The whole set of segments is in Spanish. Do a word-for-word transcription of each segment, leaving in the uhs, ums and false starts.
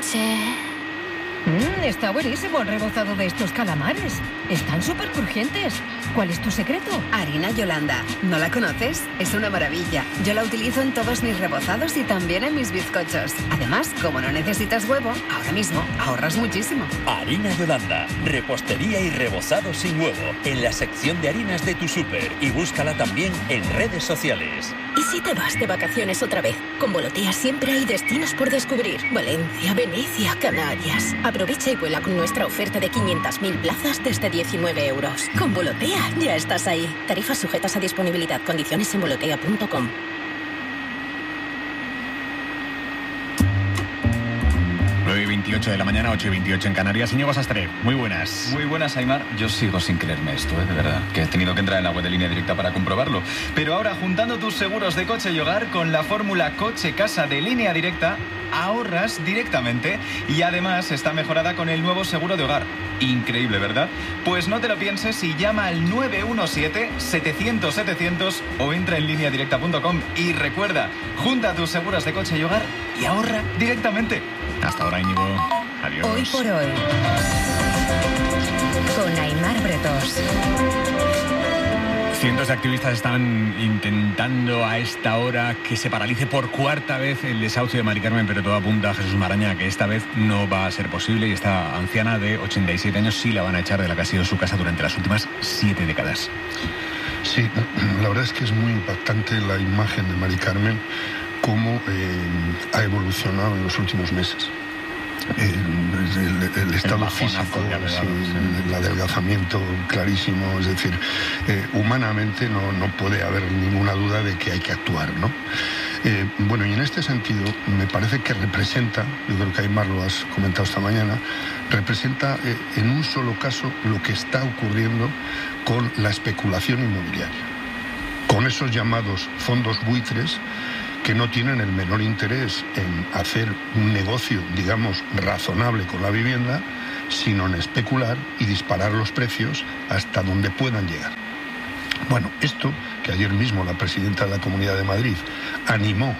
noche. Mmm, está buenísimo el rebozado de estos calamares. Están súper crujientes. ¿Cuál es tu secreto? Harina Yolanda. ¿No la conoces? Es una maravilla. Yo la utilizo en todos mis rebozados y también en mis bizcochos. Además, como no necesitas huevo, ahora mismo ahorras muchísimo. Harina Yolanda. Repostería y rebozado sin huevo. En la sección de harinas de tu súper. Y búscala también en redes sociales. ¿Y si te vas de vacaciones otra vez? Con Volotea siempre hay destinos por descubrir. Valencia, Venecia, Canarias. Aprovecha y vuela con nuestra oferta de quinientas mil plazas desde diecinueve euros. Con Volotea ya estás ahí. Tarifas sujetas a disponibilidad. Condiciones en volotea punto com. nueve y veintiocho de la mañana, ocho y veintiocho en Canarias. Íñigo Sastre, muy buenas. Muy buenas, Aimar. Yo sigo sin creerme esto, ¿eh? De verdad, que he tenido que entrar en la web de Línea Directa para comprobarlo. Pero ahora, juntando tus seguros de coche y hogar con la fórmula Coche-Casa de Línea Directa, ahorras directamente y además está mejorada con el nuevo seguro de hogar. Increíble, ¿verdad? Pues no te lo pienses y llama al nueve uno siete, setecientos, setecientos o entra en línea directa punto com y recuerda, junta tus seguros de coche y hogar y ahorra directamente. Hasta ahora, Íñigo. Adiós. Hoy por hoy. Con Aimar Bretos. Cientos de activistas están intentando a esta hora que se paralice por cuarta vez el desahucio de Mari Carmen, pero todo apunta a Jesús Maraña que esta vez no va a ser posible y esta anciana de ochenta y siete años sí la van a echar de la que ha sido su casa durante las últimas siete décadas. Sí, la verdad es que es muy impactante la imagen de Mari Carmen, cómo eh, ha evolucionado en los últimos meses. El, el, el estado el físico, sí, el adelgazamiento clarísimo, es decir, eh, humanamente no, no puede haber ninguna duda de que hay que actuar, ¿no? Eh, bueno, y en este sentido me parece que representa, yo creo que Aimar lo has comentado esta mañana, representa eh, en un solo caso lo que está ocurriendo con la especulación inmobiliaria, con esos llamados fondos buitres que no tienen el menor interés en hacer un negocio, digamos, razonable con la vivienda, sino en especular y disparar los precios hasta donde puedan llegar. Bueno, esto que ayer mismo la presidenta de la Comunidad de Madrid animó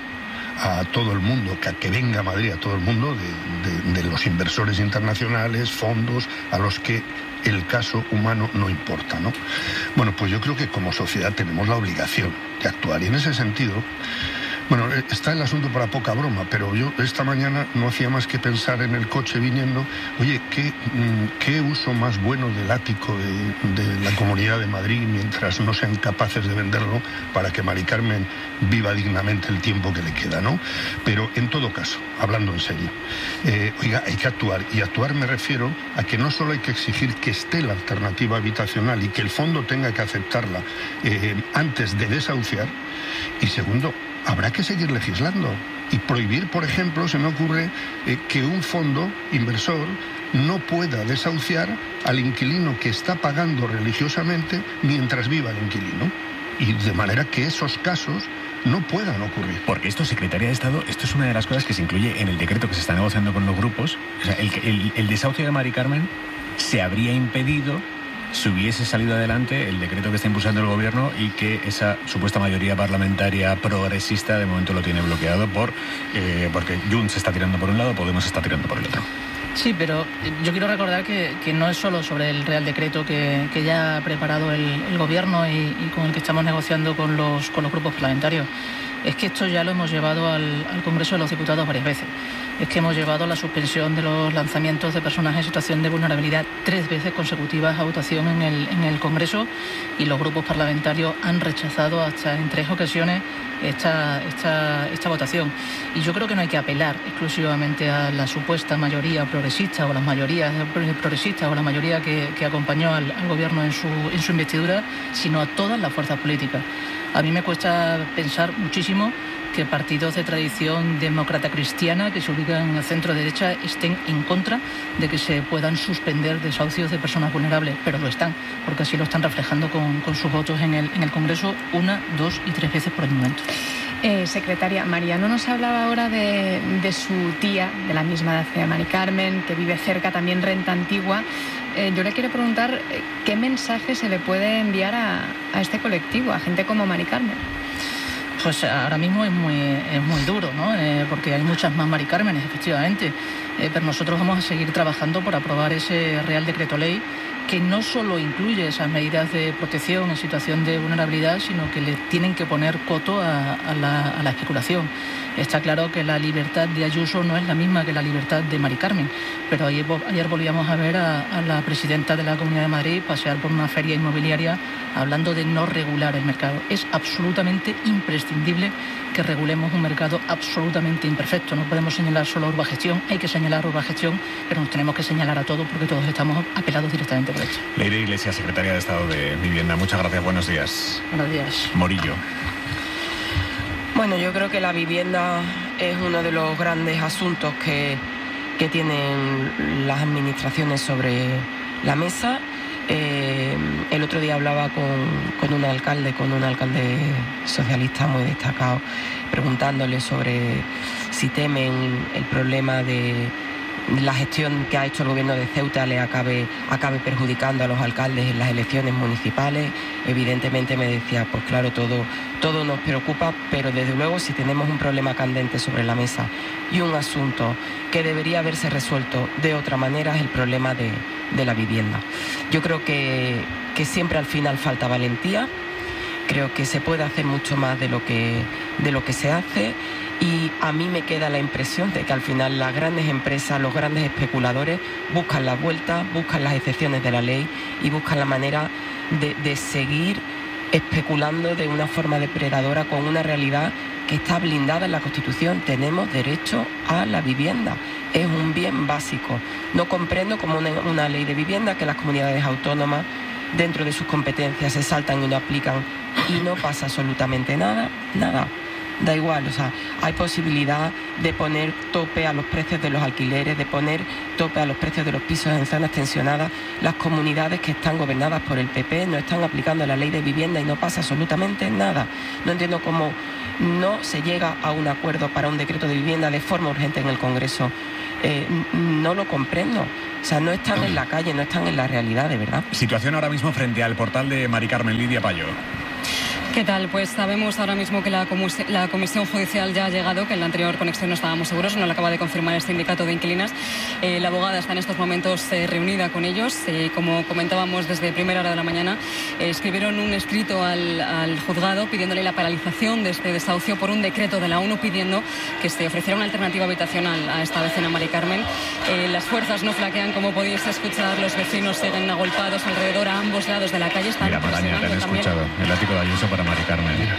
a todo el mundo, que a que venga a Madrid a todo el mundo, de, de, de los inversores internacionales, fondos, a los que el caso humano no importa, ¿no? Bueno, pues yo creo que como sociedad tenemos la obligación de actuar y en ese sentido... Bueno, está el asunto para poca broma, pero yo esta mañana no hacía más que pensar en el coche viniendo, oye, ¿qué, qué uso más bueno del ático de, de la Comunidad de Madrid mientras no sean capaces de venderlo para que Mari Carmen viva dignamente el tiempo que le queda, ¿no? Pero en todo caso, hablando en serio, eh, oiga, hay que actuar, y actuar me refiero a que no solo hay que exigir que esté la alternativa habitacional y que el fondo tenga que aceptarla eh, antes de desahuciar, y segundo, habrá que seguir legislando y prohibir, por ejemplo, se me ocurre eh, que un fondo inversor no pueda desahuciar al inquilino que está pagando religiosamente mientras viva el inquilino, y de manera que esos casos no puedan ocurrir. Porque esto, Secretaría de Estado, esto es una de las cosas que se incluye en el decreto que se está negociando con los grupos. O sea, el, el, el desahucio de Mari Carmen se habría impedido si hubiese salido adelante el decreto que está impulsando el gobierno y que esa supuesta mayoría parlamentaria progresista de momento lo tiene bloqueado por eh, porque Junts se está tirando por un lado, Podemos está tirando por el otro. Sí, pero yo quiero recordar que, que no es solo sobre el Real Decreto que, que ya ha preparado el, el gobierno y, y con el que estamos negociando con los, con los grupos parlamentarios. Es que esto ya lo hemos llevado al, al Congreso de los Diputados varias veces. Es que hemos llevado la suspensión de los lanzamientos de personas en situación de vulnerabilidad tres veces consecutivas a votación en el, en el Congreso, y los grupos parlamentarios han rechazado hasta en tres ocasiones esta, esta, esta votación. Y yo creo que no hay que apelar exclusivamente a la supuesta mayoría progresista o las mayorías progresistas o la mayoría que, que acompañó al, al Gobierno en su, en su investidura, sino a todas las fuerzas políticas. A mí me cuesta pensar muchísimo que partidos de tradición demócrata cristiana que se ubican en el centro derecha estén en contra de que se puedan suspender desahucios de personas vulnerables, pero lo están, porque así lo están reflejando con, con sus votos en el, en el Congreso una, dos y tres veces por el momento. Eh, secretaria, Mariano nos hablaba ahora de, de su tía, de la misma edad que Mari Carmen, que vive cerca, también renta antigua. Eh, yo le quiero preguntar eh, qué mensaje se le puede enviar a, a este colectivo, a gente como Mari Carmen. Pues ahora mismo es muy, es muy duro, ¿no? Eh, porque hay muchas más Mari Cármenes, efectivamente. Eh, pero nosotros vamos a seguir trabajando por aprobar ese Real Decreto Ley que no solo incluye esas medidas de protección en situación de vulnerabilidad, sino que le tienen que poner coto a, a, la, a la especulación. Está claro que la libertad de Ayuso no es la misma que la libertad de Mari Carmen, pero ayer, ayer volvíamos a ver a, a la presidenta de la Comunidad de Madrid pasear por una feria inmobiliaria hablando de no regular el mercado. Es absolutamente imprescindible que regulemos un mercado absolutamente imperfecto. No podemos señalar solo a Urbagestión, hay que señalar a Urbagestión, pero nos tenemos que señalar a todos porque todos estamos apelados directamente por esto. Leire Iglesias, secretaria de Estado de Vivienda, muchas gracias, buenos días. Buenos días. Morillo. Bueno, yo creo que la vivienda es uno de los grandes asuntos que, que tienen las administraciones sobre la mesa. Eh, el otro día hablaba con, con un alcalde, con un alcalde socialista muy destacado, preguntándole sobre si temen el problema de la gestión que ha hecho el gobierno de Ceuta le acabe, acabe perjudicando a los alcaldes en las elecciones municipales. Evidentemente me decía, pues claro, todo, todo nos preocupa, pero desde luego si tenemos un problema candente sobre la mesa y un asunto que debería haberse resuelto de otra manera es el problema de, de la vivienda. Yo creo que, que siempre al final falta valentía, creo que se puede hacer mucho más de lo que, de lo que se hace. Y a mí me queda la impresión de que al final las grandes empresas, los grandes especuladores buscan las vueltas, buscan las excepciones de la ley y buscan la manera de, de seguir especulando de una forma depredadora con una realidad que está blindada en la Constitución. Tenemos derecho a la vivienda, es un bien básico. No comprendo como una, una ley de vivienda que las comunidades autónomas dentro de sus competencias se saltan y no aplican y no pasa absolutamente nada, nada. Da igual, o sea, hay posibilidad de poner tope a los precios de los alquileres, de poner tope a los precios de los pisos en zonas tensionadas. Las comunidades que están gobernadas por el P P no están aplicando la ley de vivienda y no pasa absolutamente nada. No entiendo cómo no se llega a un acuerdo para un decreto de vivienda de forma urgente en el Congreso. Eh, no lo comprendo. O sea, no están en la calle, no están en la realidad, de verdad. Situación ahora mismo frente al portal de Mari Carmen. Lidia Payo. ¿Qué tal? Pues sabemos ahora mismo que la, comus- la Comisión Judicial ya ha llegado, que en la anterior conexión no estábamos seguros, no lo acaba de confirmar el sindicato de inquilinas. Eh, la abogada está en estos momentos eh, reunida con ellos. Eh, como comentábamos desde primera hora de la mañana, eh, escribieron un escrito al, al juzgado pidiéndole la paralización de este desahucio por un decreto de la ONU pidiendo que se ofreciera una alternativa habitacional a esta vecina Mari Carmen. Eh, las fuerzas no flaquean, como podéis escuchar, los vecinos siguen agolpados alrededor a ambos lados de la calle. Están Mira, Maraña, te han escuchado. El ático de Ayuso para Mari Carmen. Mira.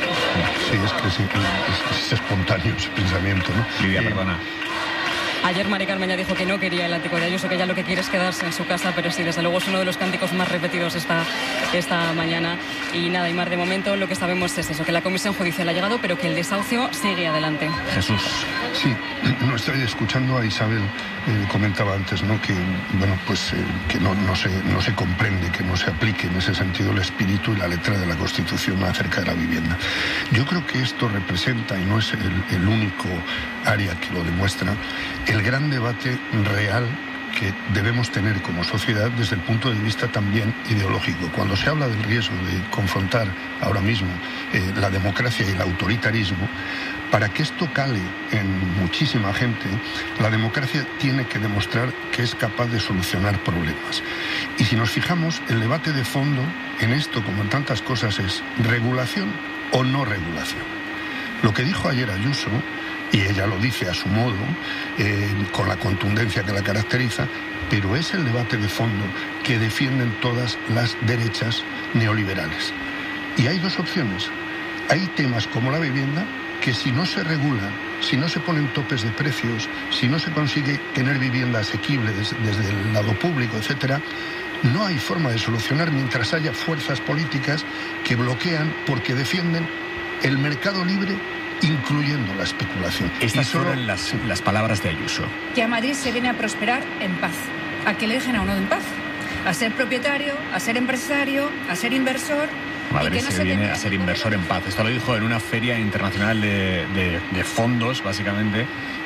Sí, es que sí, es, es espontáneo ese pensamiento, ¿no? Lidia, Eh, perdona. Ayer Mari Carmen ya dijo que no quería el ático de Ayuso, que ella lo que quiere es quedarse en su casa, pero sí, desde luego es uno de los cánticos más repetidos esta, esta mañana. Y nada, y más de momento lo que sabemos es eso, que la Comisión Judicial ha llegado, pero que el desahucio sigue adelante. Jesús. Sí, no estoy escuchando a Isabel, eh, comentaba antes, ¿no? Que bueno, pues eh, que no, no se no se comprende, que no se aplique en ese sentido el espíritu y la letra de la Constitución acerca de la vivienda. Yo creo que esto representa, y no es el, el único área que lo demuestra, el gran debate real que debemos tener como sociedad desde el punto de vista también ideológico. Cuando se habla del riesgo de confrontar ahora mismo eh, la democracia y el autoritarismo, para que esto cale en muchísima gente, la democracia tiene que demostrar que es capaz de solucionar problemas. Y si nos fijamos, el debate de fondo en esto, como en tantas cosas, es regulación o no regulación. Lo que dijo ayer Ayuso, y ella lo dice a su modo, eh, con la contundencia que la caracteriza, pero es el debate de fondo que defienden todas las derechas neoliberales. Y hay dos opciones. Hay temas como la vivienda que si no se regula, si no se ponen topes de precios, si no se consigue tener vivienda asequible desde, desde el lado público, etcétera, no hay forma de solucionar mientras haya fuerzas políticas que bloquean porque defienden el mercado libre, incluyendo la especulación. Estas solo... fueron las, las palabras de Ayuso. Que a Madrid se viene a prosperar en paz, a que le dejen a uno en paz, a ser propietario, a ser empresario, a ser inversor. Madrid no se, se viene a ser inversor en paz. Esto lo dijo en una feria internacional de, de, de fondos, básicamente,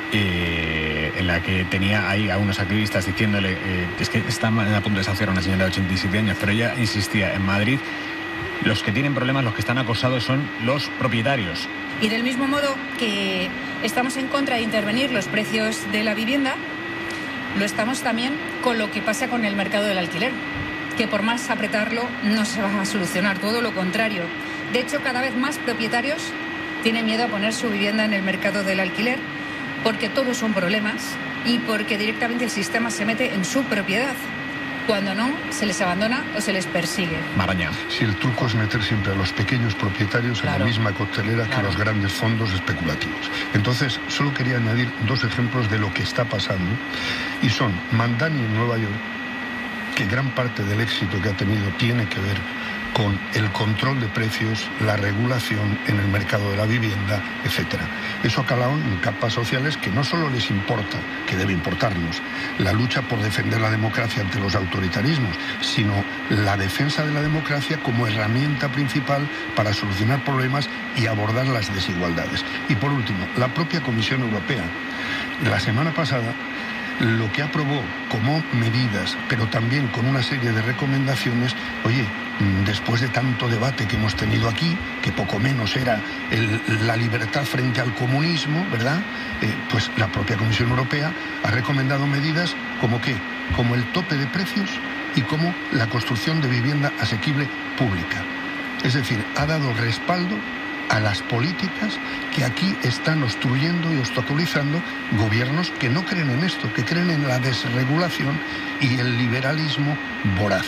eh, en la que tenía ahí a unos activistas diciéndole eh, es que está a punto de desahuciar a una señora de ochenta y siete años, pero ella insistía: en Madrid Los que tienen problemas, los que están acosados son los propietarios. Y del mismo modo que estamos en contra de intervenir los precios de la vivienda, lo estamos también con lo que pasa con el mercado del alquiler, que por más apretarlo no se va a solucionar, todo lo contrario. De hecho, cada vez más propietarios tienen miedo a poner su vivienda en el mercado del alquiler porque todos son problemas y porque directamente el sistema se mete en su propiedad. Cuando no, se les abandona o se les persigue. Maraña. Si el truco es meter siempre a los pequeños propietarios claro. en la misma coctelera claro. que los grandes fondos especulativos. Entonces, solo quería añadir dos ejemplos de lo que está pasando, y son Mandani en Nueva York, que gran parte del éxito que ha tenido tiene que ver con el control de precios, la regulación en el mercado de la vivienda, etcétera. Eso ha calado en capas sociales que no solo les importa, que debe importarnos, la lucha por defender la democracia ante los autoritarismos, sino la defensa de la democracia como herramienta principal para solucionar problemas y abordar las desigualdades. Y por último, la propia Comisión Europea, la semana pasada, lo que aprobó como medidas, pero también con una serie de recomendaciones, oye, después de tanto debate que hemos tenido aquí, que poco menos era el, la libertad frente al comunismo, ¿verdad? Eh, pues la propia Comisión Europea ha recomendado medidas como ¿qué? Como el tope de precios y como la construcción de vivienda asequible pública. Es decir, ha dado respaldo a las políticas que aquí están obstruyendo y obstaculizando gobiernos que no creen en esto, que creen en la desregulación y el liberalismo voraz.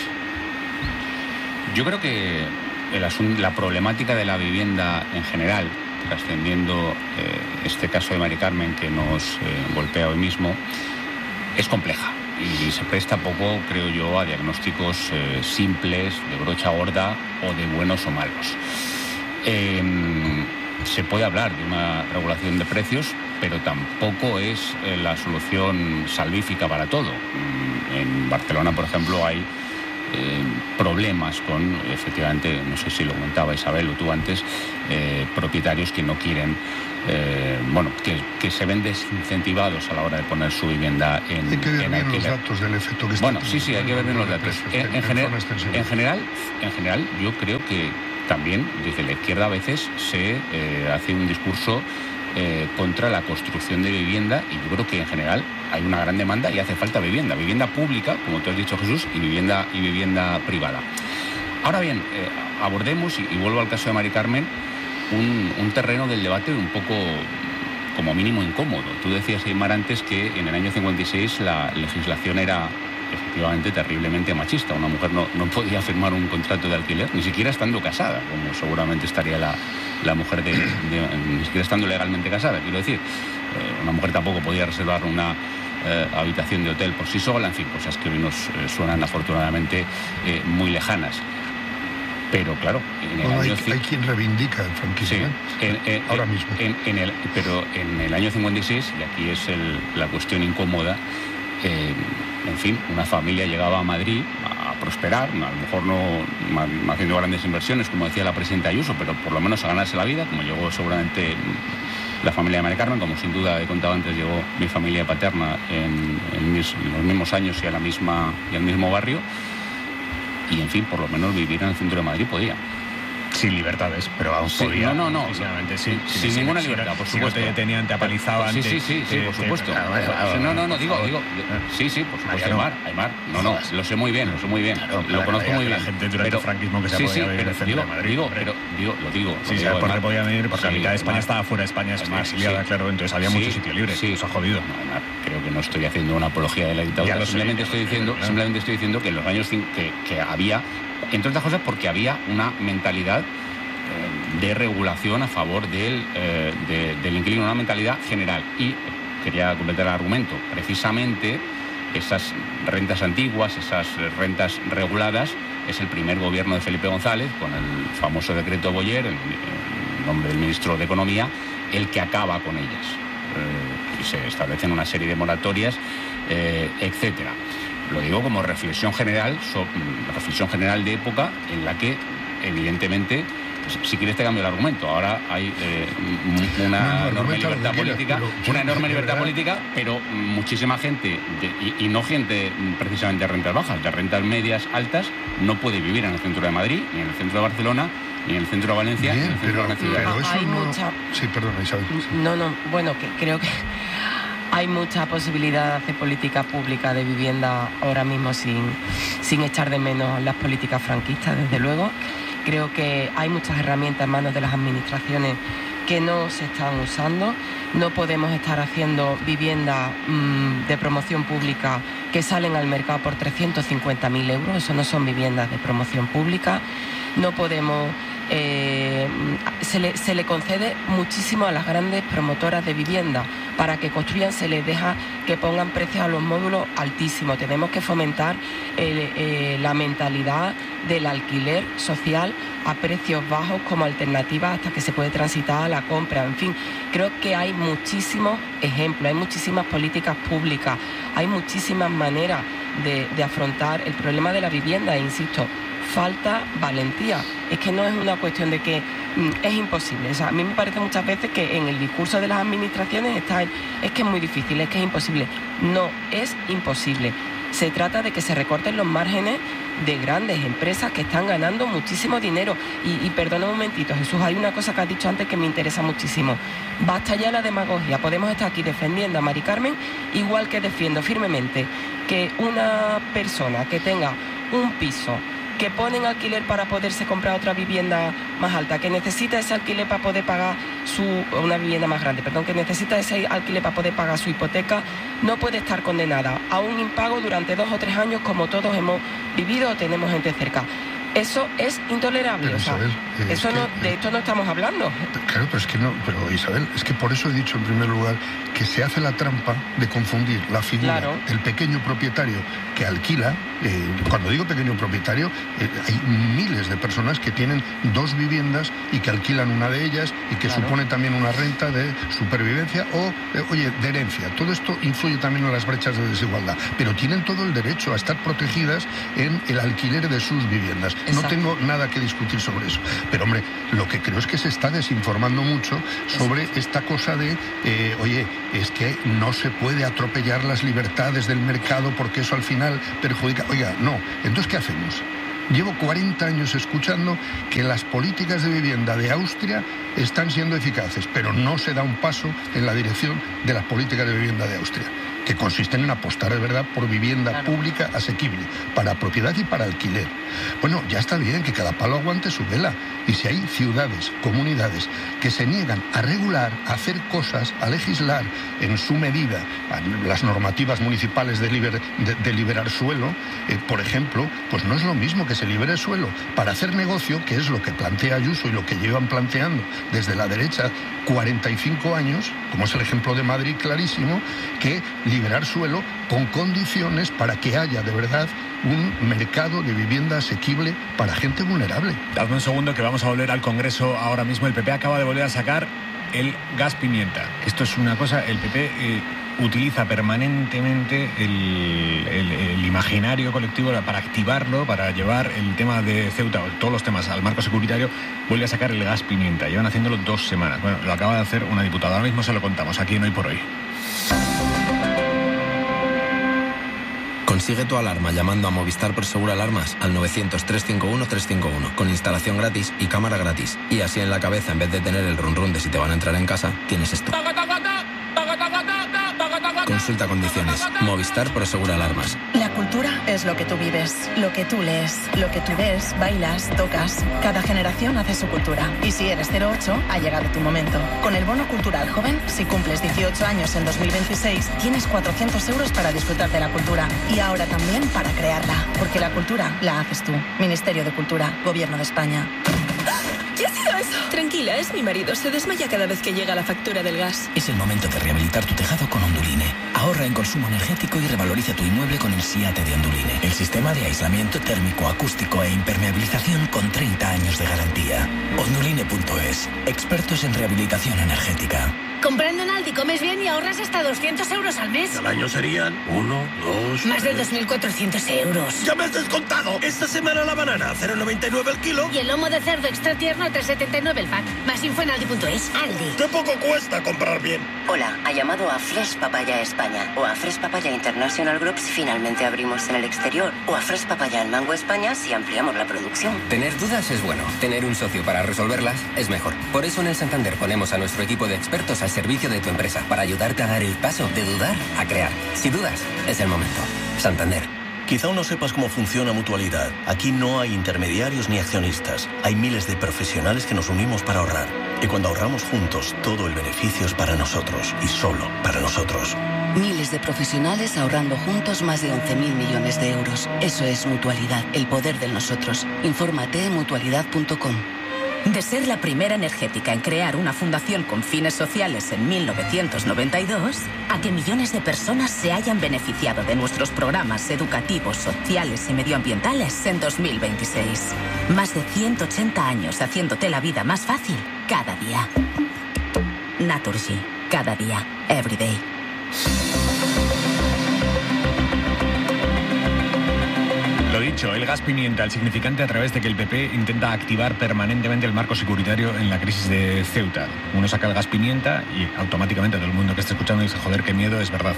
Yo creo que el asunto, la problemática de la vivienda en general, trascendiendo eh, este caso de Mari Carmen que nos eh, golpea hoy mismo, es compleja y se presta poco, creo yo, a diagnósticos eh, simples, de brocha gorda o de buenos o malos. Eh, se puede hablar de una regulación de precios, pero tampoco es eh, la solución salvífica para todo. En Barcelona, por ejemplo, hay eh, problemas con, efectivamente, no sé si lo comentaba Isabel o tú antes, eh, propietarios que no quieren, eh, bueno, que, que se ven desincentivados a la hora de poner su vivienda en, hay que ver en bien alquiler. Los datos del efecto que está bueno, sí, sí, hay que ver bien los datos. En, en, gener, en, general, en general, yo creo que también desde la izquierda a veces se eh, hace un discurso eh, contra la construcción de vivienda, y yo creo que en general hay una gran demanda y hace falta vivienda, vivienda pública, como tú has dicho, Jesús, y vivienda, y vivienda privada. Ahora bien, eh, abordemos, y, y vuelvo al caso de Mari Carmen, un, un terreno del debate un poco, como mínimo, incómodo. Tú decías, Aymar, antes que en el año cincuenta y seis la legislación era efectivamente terriblemente machista. Una mujer no, no podía firmar un contrato de alquiler, ni siquiera estando casada, como seguramente estaría la, la mujer de, de, ni siquiera estando legalmente casada, quiero decir. Eh, una mujer tampoco podía reservar una eh, habitación de hotel por sí sola, en fin, cosas que hoy nos eh, suenan afortunadamente eh, muy lejanas. Pero claro, en el bueno, año... Hay, hay quien reivindica el franquismo, sí, en, en, ahora en, mismo. En, en el, pero en el año cincuenta y seis, y aquí es el, la cuestión incómoda, eh, en fin, una familia llegaba a Madrid a, a prosperar, a lo mejor no haciendo grandes inversiones, como decía la presidenta Ayuso, pero por lo menos a ganarse la vida, como llegó seguramente la familia de Mari Carmen, como sin duda he contado antes, llegó mi familia paterna en, en, mis, en los mismos años y, a la misma, y al mismo barrio, y en fin, por lo menos vivir en el centro de Madrid podía. Sin libertades, pero vamos, sí, podía. No, no, no. Físicamente, sí. Sin, sin, sin ninguna sin, libertad, por si supuesto. No te detenían, te apalizaban. Sí, sí, sí, sí, te, por te, supuesto. Te, claro, claro, no, no, no, digo, digo. Sí, sí, por supuesto. Aymar, Aymar. No, no, lo sé muy bien, lo sé muy bien. Claro, lo claro, conozco muy bien. La gente durante pero, el franquismo que se sí, podía sí, vivir en el centro digo, de Madrid. Digo, pero, digo, lo digo. Sí, sí, porque podía venir, porque la mitad de España estaba fuera de España, exiliada, claro, entonces había mucho sitio libre. Sí, eso ha jodido. Creo que no estoy haciendo una apología de la dictadura. Simplemente estoy diciendo, simplemente estoy diciendo que en los años que, que había, entre otras cosas, porque había una mentalidad de regulación a favor del, eh, de, del inquilino, una mentalidad general. Y quería completar el argumento. Precisamente esas rentas antiguas, esas rentas reguladas, es el primer gobierno de Felipe González, con el famoso decreto Boyer, en, en nombre del ministro de Economía, el que acaba con ellas. Eh, y se establecen una serie de moratorias, eh, etcétera. Lo digo como reflexión general, so, reflexión general de época en la que, evidentemente, si quieres te cambio el argumento. Ahora hay eh, una no, no, enorme libertad política, quieras, pero, una enorme libertad política, pero muchísima gente, de, y, y no gente precisamente de rentas bajas, de rentas medias, altas, no puede vivir en el centro de Madrid, ni en el centro de Barcelona, ni en el centro de Valencia, Bien, ni en el centro pero, de la ciudad. Pero eso hay no... mucha... Sí, perdón, Isabel. Sí. No, no, bueno, que creo que hay mucha posibilidad de hacer política pública de vivienda ahora mismo sin, sin echar de menos las políticas franquistas, desde luego. Creo que hay muchas herramientas en manos de las administraciones que no se están usando. No podemos estar haciendo viviendas mmm, de promoción pública que salen al mercado por trescientos cincuenta mil euros. Eso no son viviendas de promoción pública. No podemos... Eh, se, le, se le concede muchísimo a las grandes promotoras de vivienda para que construyan, se les deja que pongan precios a los módulos altísimos. Tenemos que fomentar eh, eh, la mentalidad del alquiler social a precios bajos como alternativa hasta que se puede transitar a la compra. En fin, creo que hay muchísimos ejemplos, hay muchísimas políticas públicas, hay muchísimas maneras de, de afrontar el problema de la vivienda, e insisto, falta valentía. Es que no es una cuestión de que mm, es imposible. O sea, a mí me parece muchas veces que en el discurso de las administraciones está el, es que es muy difícil, es que es imposible. No, es imposible. Se trata de que se recorten los márgenes de grandes empresas que están ganando muchísimo dinero. Y, y perdona un momentito, Jesús, hay una cosa que has dicho antes que me interesa muchísimo. Basta ya la demagogia. Podemos estar aquí defendiendo a Mari Carmen, igual que defiendo firmemente que una persona que tenga un piso que pone en alquiler para poderse comprar otra vivienda más alta, que necesita ese alquiler para poder pagar su... una vivienda más grande, perdón, que necesita ese alquiler para poder pagar su hipoteca, no puede estar condenada a un impago durante dos o tres años como todos hemos vivido o tenemos gente cerca. Eso es intolerable. Pero, o sea, Isabel, eh, eso es no, que, de esto no estamos hablando. Claro, pero es que no, pero Isabel, es que por eso he dicho en primer lugar que se hace la trampa de confundir la figura Claro. del pequeño propietario que alquila. Eh, cuando digo pequeño propietario, eh, hay miles de personas que tienen dos viviendas y que alquilan una de ellas y que Claro. supone también una renta de supervivencia o, eh, oye, de herencia. Todo esto influye también en las brechas de desigualdad, pero tienen todo el derecho a estar protegidas en el alquiler de sus viviendas. Exacto. No tengo nada que discutir sobre eso. Pero, hombre, lo que creo es que se está desinformando mucho sobre esta cosa de, eh, oye, es que no se puede atropellar las libertades del mercado porque eso al final perjudica. Oiga, no. Entonces, ¿qué hacemos? Llevo cuarenta años escuchando que las políticas de vivienda de Austria están siendo eficaces, pero no se da un paso en la dirección de las políticas de vivienda de Austria, que consisten en apostar de verdad por vivienda Claro. pública asequible, para propiedad y para alquiler. Bueno, ya está bien que cada palo aguante su vela. Y si hay ciudades, comunidades, que se niegan a regular, a hacer cosas, a legislar en su medida a las normativas municipales de, liber, de, de liberar suelo, eh, por ejemplo, pues no es lo mismo que se libere suelo para hacer negocio, que es lo que plantea Ayuso y lo que llevan planteando desde la derecha cuarenta y cinco años, como es el ejemplo de Madrid clarísimo, que liberar suelo con condiciones para que haya de verdad un mercado de vivienda asequible para gente vulnerable. Dadme un segundo que vamos a volver al Congreso ahora mismo. El P P acaba de volver a sacar el gas pimienta. Esto es una cosa, el P P eh, utiliza permanentemente el, el, el imaginario colectivo para activarlo, para llevar el tema de Ceuta, todos los temas al marco securitario. Vuelve a sacar el gas pimienta. Llevan haciéndolo dos semanas. Bueno, lo acaba de hacer una diputada. Ahora mismo se lo contamos aquí en Hoy por Hoy. Consigue tu alarma llamando a Movistar Prosegur Alarmas al novecientos, trescientos cincuenta y uno, trescientos cincuenta y uno con instalación gratis y cámara gratis. Y así en la cabeza, en vez de tener el run run de si te van a entrar en casa, tienes esto. Consulta condiciones. Movistar Prosegur Alarmas. La cultura es lo que tú vives, lo que tú lees, lo que tú ves, bailas, tocas. Cada generación hace su cultura. Y si eres cero ocho, ha llegado tu momento. Con el bono cultural joven, si cumples dieciocho años en dos mil veintiséis, tienes cuatrocientos euros para disfrutar de la cultura. Y ahora también para crearla. Porque la cultura la haces tú. Ministerio de Cultura, Gobierno de España. ¿Qué ha sido eso? Tranquila, es mi marido. Se desmaya cada vez que llega la factura del gas. Es el momento de rehabilitar tu tejado con Onduline. Ahorra en consumo energético y revaloriza tu inmueble con el SIATE de Onduline. El sistema de aislamiento térmico, acústico e impermeabilización con treinta años de garantía. Onduline punto es. Expertos en rehabilitación energética. Comprando en Aldi comes bien y ahorras hasta doscientos euros al mes. Al año serían uno, dos... Más de dos mil cuatrocientos euros. ¡Ya me has descontado! Esta semana la banana a cero coma noventa y nueve el kilo. Y el lomo de cerdo extra tierno a tres coma setenta y nueve el pack. Más info en aldi punto es. Aldi. ¡Qué poco cuesta comprar bien! Hola, ha llamado a Fresh Papaya España o a Fresh Papaya International Group si finalmente abrimos en el exterior o a Fresh Papaya al Mango España si ampliamos la producción. Tener dudas es bueno. Tener un socio para resolverlas es mejor. Por eso en el Santander ponemos a nuestro equipo de expertos al servicio de tu empresa para ayudarte a dar el paso de dudar a crear. Si dudas, es el momento. Santander. Quizá aún no sepas cómo funciona Mutualidad. Aquí no hay intermediarios ni accionistas. Hay miles de profesionales que nos unimos para ahorrar. Y cuando ahorramos juntos, todo el beneficio es para nosotros y solo para nosotros. Miles de profesionales ahorrando juntos más de once mil millones de euros. Eso es Mutualidad, el poder de nosotros. Infórmate en mutualidad punto com. De ser la primera energética en crear una fundación con fines sociales en mil novecientos noventa y dos, a que millones de personas se hayan beneficiado de nuestros programas educativos, sociales y medioambientales en dos mil veintiséis. Más de ciento ochenta años haciéndote la vida más fácil cada día. Naturgy, cada día, every day. Lo dicho, el gas pimienta, el significante a través de que el P P intenta activar permanentemente el marco securitario en la crisis de Ceuta. Uno saca el gas pimienta y automáticamente todo el mundo que esté escuchando dice, joder, qué miedo, es verdad.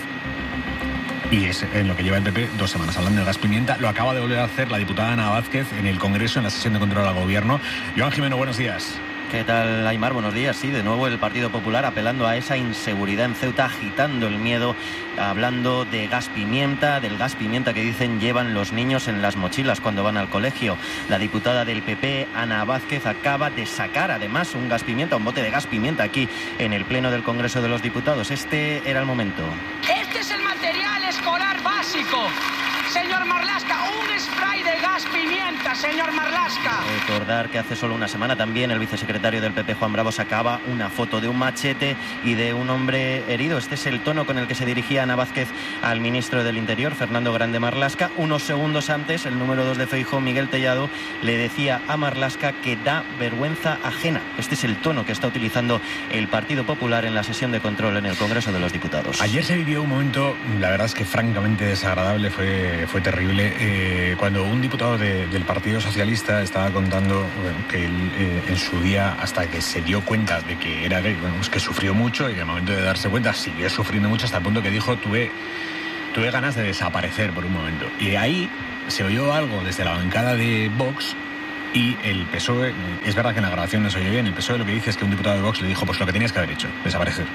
Y es en lo que lleva el P P dos semanas hablando de gas pimienta. Lo acaba de volver a hacer la diputada Ana Vázquez en el Congreso, en la sesión de control al Gobierno. Joan Jimeno, buenos días. ¿Qué tal, Aymar? Buenos días. Sí, de nuevo el Partido Popular apelando a esa inseguridad en Ceuta, agitando el miedo, hablando de gas pimienta, del gas pimienta que dicen llevan los niños en las mochilas cuando van al colegio. La diputada del P P, Ana Vázquez, acaba de sacar además un gas pimienta, un bote de gas pimienta aquí en el Pleno del Congreso de los Diputados. Este era el momento. Este es el material escolar básico. Señor Marlaska, un spray de gas pimienta, señor Marlaska. Recordar que hace solo una semana también el vicesecretario del P P, Juan Bravo, sacaba una foto de un machete y de un hombre herido. Este es el tono con el que se dirigía Ana Vázquez al ministro del Interior, Fernando Grande Marlaska. Unos segundos antes, el número dos de Feijóo, Miguel Tellado, le decía a Marlaska que da vergüenza ajena. Este es el tono que está utilizando el Partido Popular en la sesión de control en el Congreso de los Diputados. Ayer se vivió un momento, la verdad es que francamente desagradable, fue... Fue terrible eh, cuando un diputado de, del Partido Socialista estaba contando bueno, que él eh, en su día, hasta que se dio cuenta de que era gay, bueno, pues que sufrió mucho y en el momento de darse cuenta siguió sufriendo mucho hasta el punto que dijo tuve, tuve ganas de desaparecer por un momento. Y de ahí se oyó algo desde la bancada de Vox y el P S O E, es verdad que en la grabación no se oye bien, el P S O E lo que dice es que un diputado de Vox le dijo pues lo que tenías que haber hecho, desaparecer.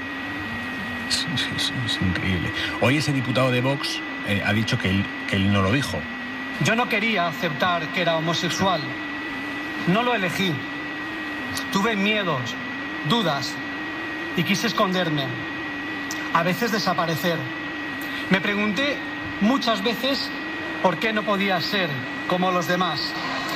Es, es, es increíble. Hoy ese diputado de Vox eh, ha dicho que él, que él no lo dijo. Yo no quería aceptar que era homosexual. No lo elegí. Tuve miedos, dudas y quise esconderme. A veces desaparecer. Me pregunté muchas veces por qué no podía ser como los demás.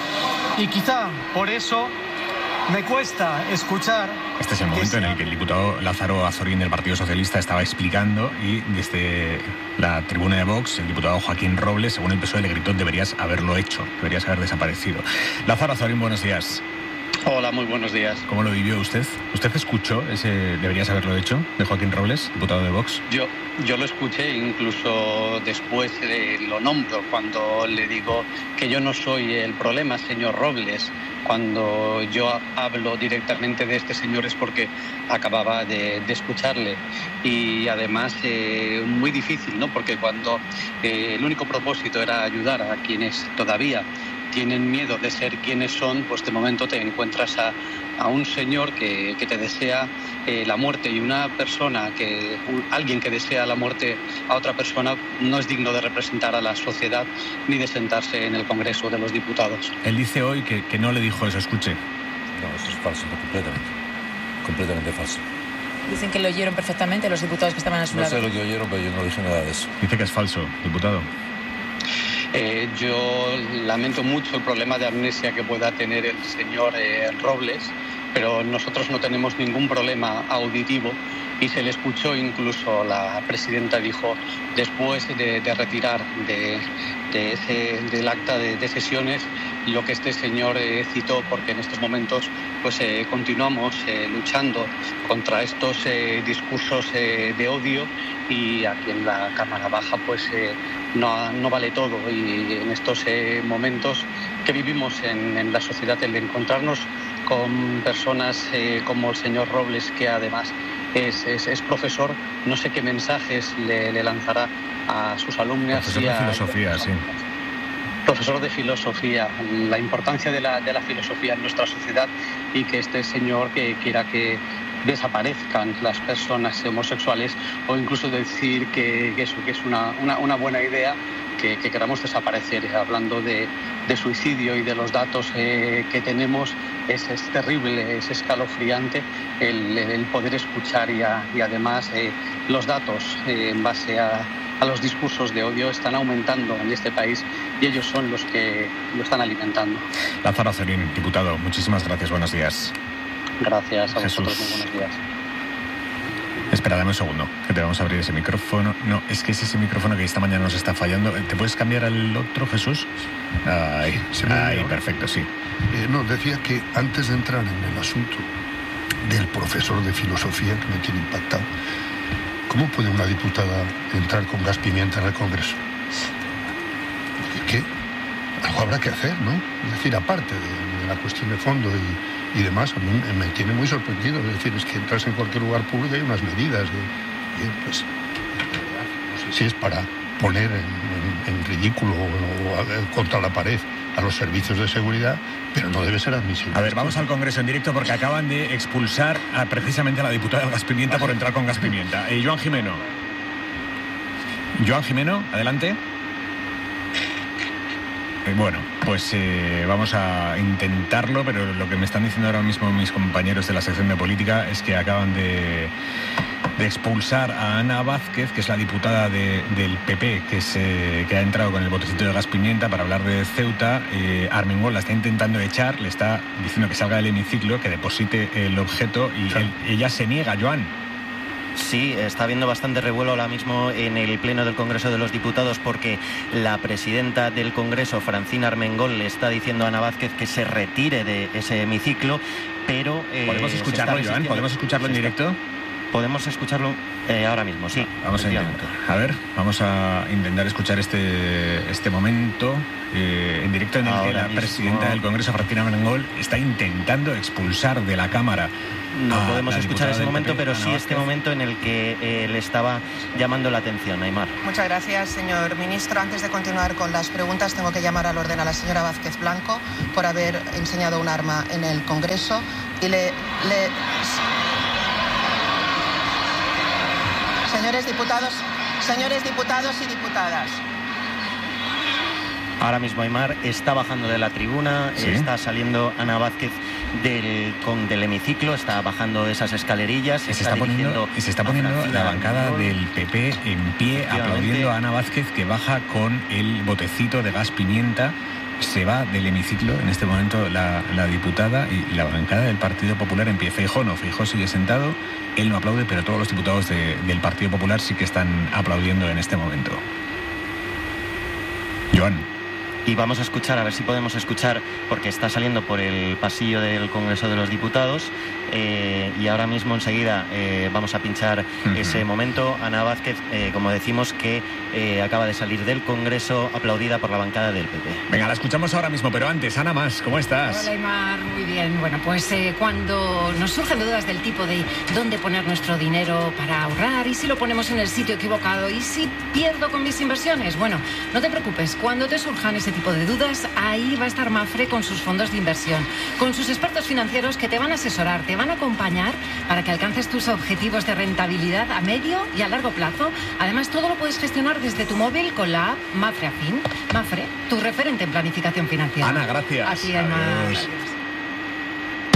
Y quizá por eso me cuesta escuchar. Este es el momento en el que el diputado Lázaro Azorín del Partido Socialista estaba explicando y desde la tribuna de Vox el diputado Joaquín Robles, según el P S O E, le gritó deberías haberlo hecho, deberías haber desaparecido. Lázaro Azorín, buenos días. Hola, muy buenos días. ¿Cómo lo vivió usted? ¿Usted escuchó ese deberías haberlo hecho de Joaquín Robles, diputado de Vox? Yo, yo lo escuché, incluso después eh, lo nombro cuando le digo que yo no soy el problema, señor Robles. Cuando yo hablo directamente de este señor es porque acababa de, de escucharle. Y además eh, muy difícil, ¿no? Porque cuando eh, el único propósito era ayudar a quienes todavía tienen miedo de ser quienes son, pues de momento te encuentras a, a un señor que, que te desea eh, la muerte, y una persona, que un, alguien que desea la muerte a otra persona no es digno de representar a la sociedad ni de sentarse en el Congreso de los Diputados. Él dice hoy que, que no le dijo eso, escuche. No, eso es falso, no, completamente, completamente falso. Dicen que lo oyeron perfectamente los diputados que estaban a su no lado. No sé lo que oyeron, pero yo no dije nada de eso. Dice que es falso, diputado. Eh, yo lamento mucho el problema de amnesia que pueda tener el señor eh, Robles, pero nosotros no tenemos ningún problema auditivo y se le escuchó, incluso la presidenta dijo, después de, de retirar de, de ese, del acta de, de sesiones lo que este señor eh, citó, porque en estos momentos pues eh, continuamos eh, luchando contra estos eh, discursos eh, de odio, y aquí en la Cámara Baja pues eh, no, no vale todo, y en estos eh, momentos que vivimos en, en la sociedad, el de encontrarnos con personas eh, como el señor Robles, que además es, es, es profesor, no sé qué mensajes le, le lanzará a sus alumnas. Profesor y a, de filosofía, sí. Profesor de filosofía, la importancia de la, de la filosofía en nuestra sociedad, y que este señor que quiera que desaparezcan las personas homosexuales, o incluso decir que, que eso que es una, una, una buena idea que, que queramos desaparecer. Hablando de, de suicidio y de los datos eh, que tenemos, es, es terrible, es escalofriante el, el poder escuchar, y, a, y además eh, los datos eh, en base a a los discursos de odio están aumentando en este país, y ellos son los que lo están alimentando. Lázaro Azorín, diputado, muchísimas gracias, buenos días. Gracias a Jesús. vosotros, muy buenos días. Espera, dame un segundo, que te vamos a abrir ese micrófono. No, es que es ese micrófono que esta mañana nos está fallando. ¿Te puedes cambiar al otro, Jesús? Ahí, ahí, perfecto, sí. Eh, no, decía que antes de entrar en el asunto del profesor de filosofía, que me tiene impactado, ¿cómo puede una diputada entrar con gas pimienta en el Congreso? ¿Qué? Algo habrá que hacer, ¿no? Es decir, aparte de, de la cuestión de fondo y, y demás, a mí me, me tiene muy sorprendido. Es decir, es que entras en cualquier lugar público y hay unas medidas de, de pues, no sé si es para poner en, en, en ridículo o, o contra la pared a los servicios de seguridad, pero no debe ser admisible. A ver, vamos al Congreso en directo, porque acaban de expulsar a, precisamente a la diputada del gas pimienta por entrar con gas pimienta. Eh, Joan Jimeno. Joan Jimeno, adelante. Eh, bueno, pues eh, vamos a intentarlo, pero lo que me están diciendo ahora mismo mis compañeros de la sección de política es que acaban de, de expulsar a Ana Vázquez, que es la diputada de, del P P, que, se, que ha entrado con el botecito de gas pimienta para hablar de Ceuta. Eh, Armengol la está intentando echar, le está diciendo que salga del hemiciclo, que deposite el objeto, y él, ella se niega, Joan. Sí, está habiendo bastante revuelo ahora mismo en el Pleno del Congreso de los Diputados, porque la presidenta del Congreso, Francina Armengol, le está diciendo a Ana Vázquez que se retire de ese hemiciclo, pero... Eh, ¿Podemos escucharlo, Joan? ¿Podemos escucharlo en directo? Podemos escucharlo eh, ahora mismo, sí. Vamos a intentar. A ver, vamos a intentar escuchar este, este momento eh, en directo en el ahora que la mismo. presidenta del Congreso, Francina Armengol, está intentando expulsar de la Cámara. No podemos escuchar ese momento, pero sí este momento en el que eh, le estaba llamando la atención, Aymar. Muchas gracias, señor ministro. Antes de continuar con las preguntas, tengo que llamar al orden a la señora Vázquez Blanco por haber enseñado un arma en el Congreso, y le... le... Señores diputados, señores diputados y diputadas. Ahora mismo Aymar está bajando de la tribuna, ¿sí? Está saliendo Ana Vázquez del, con, del hemiciclo, está bajando esas escalerillas. Se está, está poniendo, se está poniendo la bancada del P P en pie, aplaudiendo a Ana Vázquez, que baja con el botecito de gas pimienta. Se va del hemiciclo en este momento la, la diputada, y la bancada del Partido Popular en pie. Feijóo no, Feijóo sigue sentado, él no aplaude, pero todos los diputados de, del Partido Popular sí que están aplaudiendo en este momento. Joan. Y vamos a escuchar, a ver si podemos escuchar, porque está saliendo por el pasillo del Congreso de los Diputados, eh, y ahora mismo enseguida eh, vamos a pinchar uh-huh. ese momento. Ana Vázquez, eh, como decimos, que eh, acaba de salir del Congreso, aplaudida por la bancada del P P. Venga, la escuchamos ahora mismo, pero antes, Ana Mas, ¿cómo estás? Hola, Aymar, muy bien. Bueno, pues eh, cuando nos surgen dudas del tipo de dónde poner nuestro dinero para ahorrar, y si lo ponemos en el sitio equivocado, y si pierdo con mis inversiones, bueno, no te preocupes, cuando te surjan ese tipo de dudas, ahí va a estar Mapfre con sus fondos de inversión, con sus expertos financieros que te van a asesorar, te van a acompañar para que alcances tus objetivos de rentabilidad a medio y a largo plazo. Además, todo lo puedes gestionar desde tu móvil con la app Mapfre Afin. Mapfre, tu referente en planificación financiera. Ana, gracias. A ti, Ana.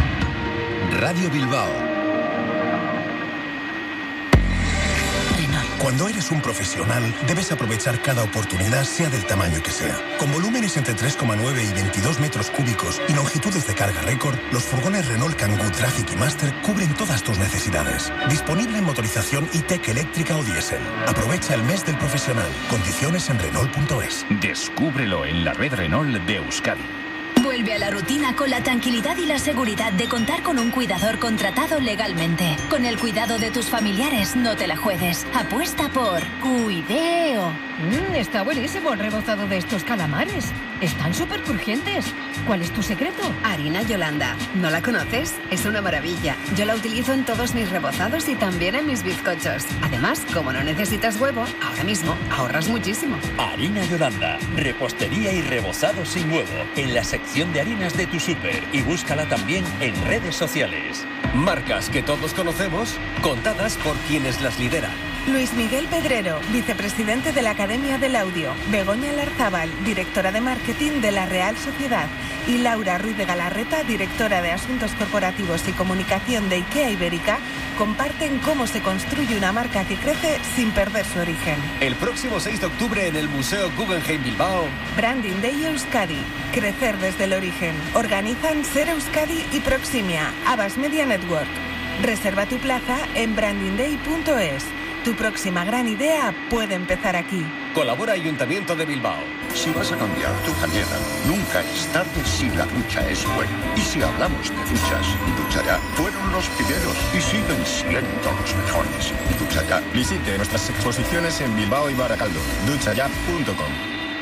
Radio Bilbao. Renault. Cuando eres un profesional, debes aprovechar cada oportunidad, sea del tamaño que sea. Con volúmenes entre tres coma nueve y veintidós metros cúbicos y longitudes de carga récord, los furgones Renault Kangoo Traffic y Master cubren todas tus necesidades. Disponible en motorización E-Tech eléctrica o diésel. Aprovecha el mes del profesional. Condiciones en Renault punto es. Descúbrelo en la red Renault de Euskadi. Vuelve a la rutina con la tranquilidad y la seguridad de contar con un cuidador contratado legalmente. Con el cuidado de tus familiares, no te la juegues. Apuesta por Cuideo. Mmm, está buenísimo el rebozado de estos calamares. Están súper crujientes. ¿Cuál es tu secreto? Harina Yolanda. ¿No la conoces? Es una maravilla. Yo la utilizo en todos mis rebozados y también en mis bizcochos. Además, como no necesitas huevo, ahora mismo ahorras muchísimo. Harina Yolanda. Repostería y rebozado sin huevo. En la sección de harinas de tu súper. Y búscala también en redes sociales. Marcas que todos conocemos, contadas por quienes las lideran. Luis Miguel Pedrero, vicepresidente de la Academia del Audio. Begoña Larzábal, directora de marketing de la Real Sociedad. Y Laura Ruiz de Galarreta, directora de Asuntos Corporativos y Comunicación de IKEA Ibérica, comparten cómo se construye una marca que crece sin perder su origen. El próximo seis de octubre en el Museo Guggenheim Bilbao. Branding Day Euskadi. Crecer desde el origen. Organizan Ser Euskadi y Proximia. Abbas Media Network. Reserva tu plaza en branding day punto es. Tu próxima gran idea puede empezar aquí. Colabora Ayuntamiento de Bilbao. Si vas a cambiar tu bañera, nunca es tarde si la ducha es buena. Y si hablamos de duchas, Ducha Ya fueron los primeros y siguen siendo los mejores. Ducha Ya. Visite nuestras exposiciones en Bilbao y Baracaldo. ducha ya punto com.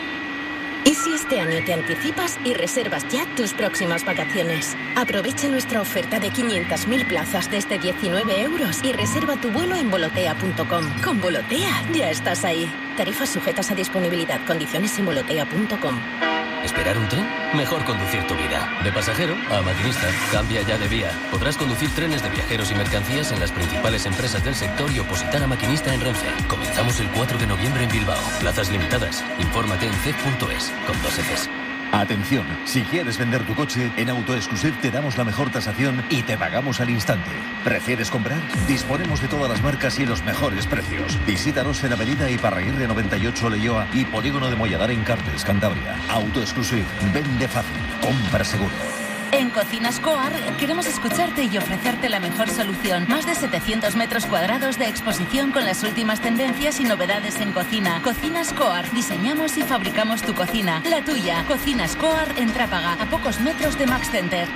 ¿Y si este año te anticipas y reservas ya tus próximas vacaciones? Aprovecha nuestra oferta de quinientas mil plazas desde diecinueve euros y reserva tu vuelo en volotea punto com. Con Volotea ya estás ahí. Tarifas sujetas a disponibilidad. Condiciones en volotea punto com. ¿Esperar un tren? Mejor conducir tu vida. De pasajero a maquinista. Cambia ya de vía. Podrás conducir trenes de viajeros y mercancías en las principales empresas del sector y opositar a maquinista en Renfe. Comenzamos el cuatro de noviembre en Bilbao. Plazas limitadas. Infórmate en c e punto es con dos Fs. Atención, si quieres vender tu coche, en AutoExclusive te damos la mejor tasación y te pagamos al instante. ¿Prefieres comprar? Disponemos de todas las marcas y los mejores precios. Visítanos en Avenida Iparraguirre noventa y ocho Leioa y Polígono de Molladar en Cartes, Cantabria. AutoExclusive, vende fácil, compra seguro. En Cocinas Coar queremos escucharte y ofrecerte la mejor solución. Más de setecientos metros cuadrados de exposición con las últimas tendencias y novedades en cocina. Cocinas Coar. Diseñamos y fabricamos tu cocina. La tuya. Cocinas Coar en Trápaga, a pocos metros de Max Center.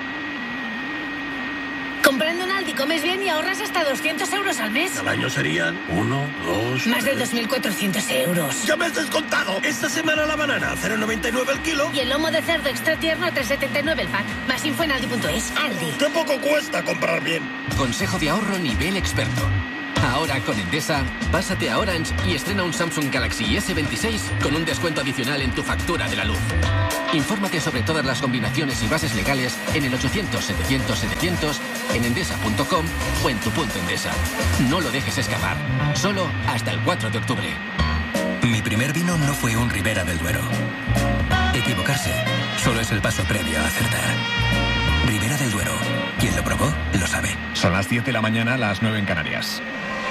Comprando en Aldi comes bien y ahorras hasta doscientos euros al mes. Al año serían uno, dos... Más de dos mil cuatrocientos euros. ¡Ya me has descontado! Esta semana la banana, cero coma noventa y nueve el kilo. Y el lomo de cerdo extra tierno, tres coma setenta y nueve el pack. Más info en aldi punto es. Aldi. ¡Qué poco cuesta comprar bien! Consejo de ahorro nivel experto. Ahora con Endesa, pásate a Orange y estrena un Samsung Galaxy ese veintiséis con un descuento adicional en tu factura de la luz. Infórmate sobre todas las combinaciones y bases legales en el ochocientos setecientos setecientos, en endesa punto com o en tu punto Endesa. No lo dejes escapar. Solo hasta el cuatro de octubre. Mi primer vino no fue un Ribera del Duero. Equivocarse solo es el paso previo a acertar. Ribera del Duero. Quien lo probó, lo sabe. Son las diez de la mañana, las nueve en Canarias.